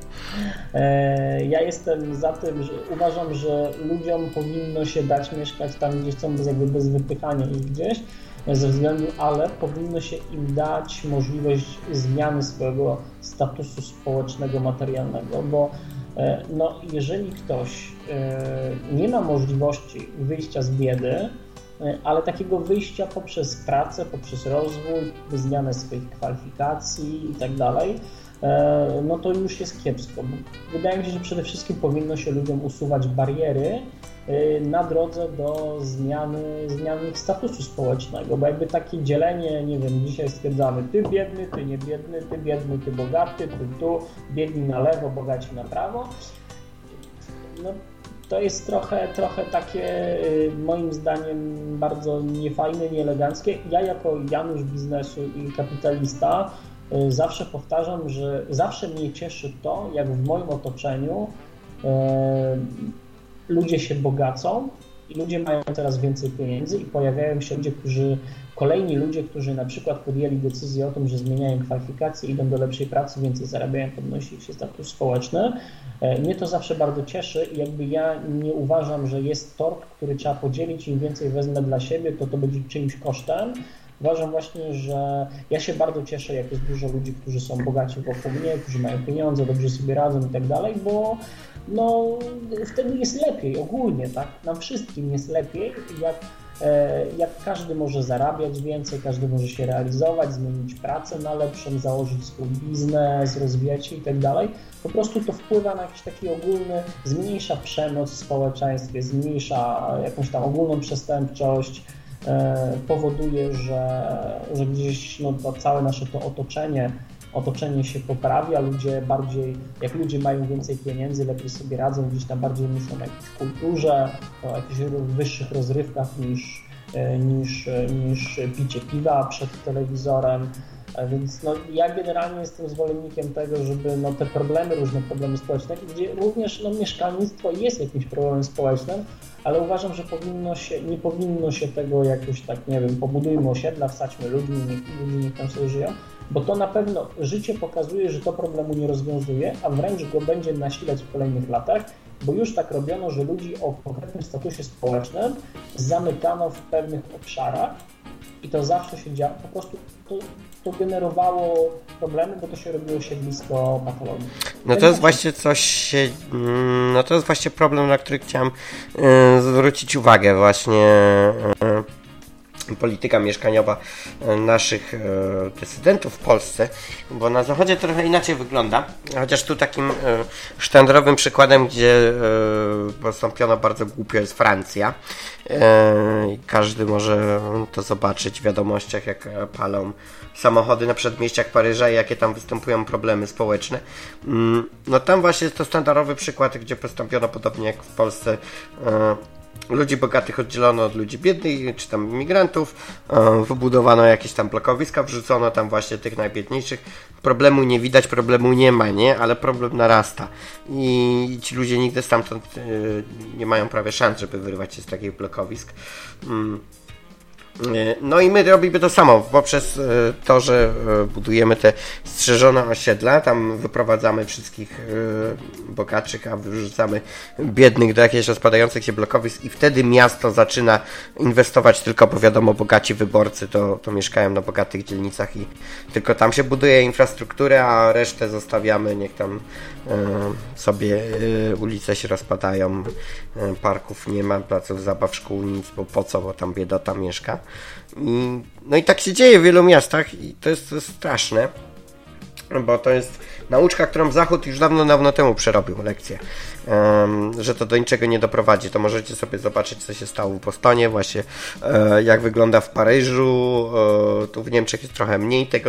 Ja jestem za tym, że uważam, że ludziom powinno się dać mieszkać tam, gdzie chcą, bez, jakby bez wypychania ich gdzieś, ze względu, ale powinno się im dać możliwość zmiany swojego statusu społecznego, materialnego, bo no, jeżeli ktoś nie ma możliwości wyjścia z biedy, ale takiego wyjścia poprzez pracę, poprzez rozwój, zmianę swoich kwalifikacji i tak dalej, no to już jest kiepsko. Wydaje mi się, że przede wszystkim powinno się ludziom usuwać bariery na drodze do zmiany, zmiany ich statusu społecznego, bo jakby takie dzielenie, nie wiem, dzisiaj stwierdzamy, ty biedny, ty nie biedny, ty biedny, ty bogaty, ty tu, biedni na lewo, bogaci na prawo, no to jest trochę, trochę takie moim zdaniem bardzo niefajne, nieeleganckie. Ja jako Janusz biznesu i kapitalista zawsze powtarzam, że zawsze mnie cieszy to, jak w moim otoczeniu e, ludzie się bogacą i ludzie mają coraz więcej pieniędzy i pojawiają się ludzie, którzy, kolejni ludzie, którzy na przykład podjęli decyzję o tym, że zmieniają kwalifikacje, idą do lepszej pracy, więcej zarabiają, podnosi się status społeczny. E, mnie to zawsze bardzo cieszy i jakby ja nie uważam, że jest tort, który trzeba podzielić, im więcej wezmę dla siebie, to to będzie czyimś kosztem. Uważam właśnie, że ja się bardzo cieszę, jak jest dużo ludzi, którzy są bogaci wokół mnie, którzy mają pieniądze, dobrze sobie radzą i tak dalej, bo no, wtedy jest lepiej ogólnie, tak? Nam wszystkim jest lepiej, jak, jak każdy może zarabiać więcej, każdy może się realizować, zmienić pracę na lepszą, założyć swój biznes, rozwijać się i tak dalej. Po prostu to wpływa na jakiś taki ogólny, zmniejsza przemoc w społeczeństwie, zmniejsza jakąś tam ogólną przestępczość, powoduje, że, że gdzieś no, to całe nasze to otoczenie, otoczenie się poprawia, ludzie bardziej, jak ludzie mają więcej pieniędzy, lepiej sobie radzą, gdzieś tam bardziej myślą o jakiejś kulturze, o jakichś wyższych rozrywkach niż, niż, niż picie piwa przed telewizorem. Więc no, ja generalnie jestem zwolennikiem tego, żeby no, te problemy, różne problemy społeczne, gdzie również no, mieszkalnictwo jest jakimś problemem społecznym, ale uważam, że powinno się, nie powinno się tego jakoś tak, nie wiem, pobudujmy osiedla, wsadźmy ludzi, niech ludzie niech tam sobie żyją, bo to na pewno życie pokazuje, że to problemu nie rozwiązuje, a wręcz go będzie nasilać w kolejnych latach, bo już tak robiono, że ludzi o konkretnym statusie społecznym zamykano w pewnych obszarach i to zawsze się działo, po prostu to, to generowało problemy, bo to się robiło siedlisko patologii. No to jest właśnie coś, no to jest właśnie problem, na który chciałem y, zwrócić uwagę, właśnie y, polityka mieszkaniowa naszych y, decydentów w Polsce, bo na zachodzie trochę inaczej wygląda, chociaż tu takim y, sztandrowym przykładem, gdzie y, postąpiono bardzo głupio, jest Francja. I każdy może to zobaczyć w wiadomościach, jak palą samochody na przedmieściach Paryża i jakie tam występują problemy społeczne. No tam właśnie jest to standardowy przykład, gdzie postąpiono podobnie jak w Polsce. Ludzi bogatych oddzielono od ludzi biednych, czy tam imigrantów, wybudowano jakieś tam blokowiska, wrzucono tam właśnie tych najbiedniejszych. Problemu nie widać, problemu nie ma, nie? Ale problem narasta. I ci ludzie nigdy stamtąd nie mają prawie szans, żeby wyrwać się z takich blokowisk. No i my robimy to samo poprzez to, że budujemy te strzeżone osiedla, tam wyprowadzamy wszystkich bogatszych, a wyrzucamy biednych do jakichś rozpadających się blokowisk i wtedy miasto zaczyna inwestować tylko, bo wiadomo, bogaci wyborcy to, to mieszkają na bogatych dzielnicach i tylko tam się buduje infrastrukturę, a resztę zostawiamy, niech tam sobie ulice się rozpadają, parków nie ma, placów zabaw, szkół, nic, bo po co, bo tam biedota mieszka. I, no i tak się dzieje w wielu miastach i to jest, to jest straszne, bo to jest nauczka, którą Zachód już dawno, dawno temu przerobił lekcję, um, że to do niczego nie doprowadzi. To możecie sobie zobaczyć, co się stało w Bostonie, właśnie e, jak wygląda w Paryżu, e, tu w Niemczech jest trochę mniej tego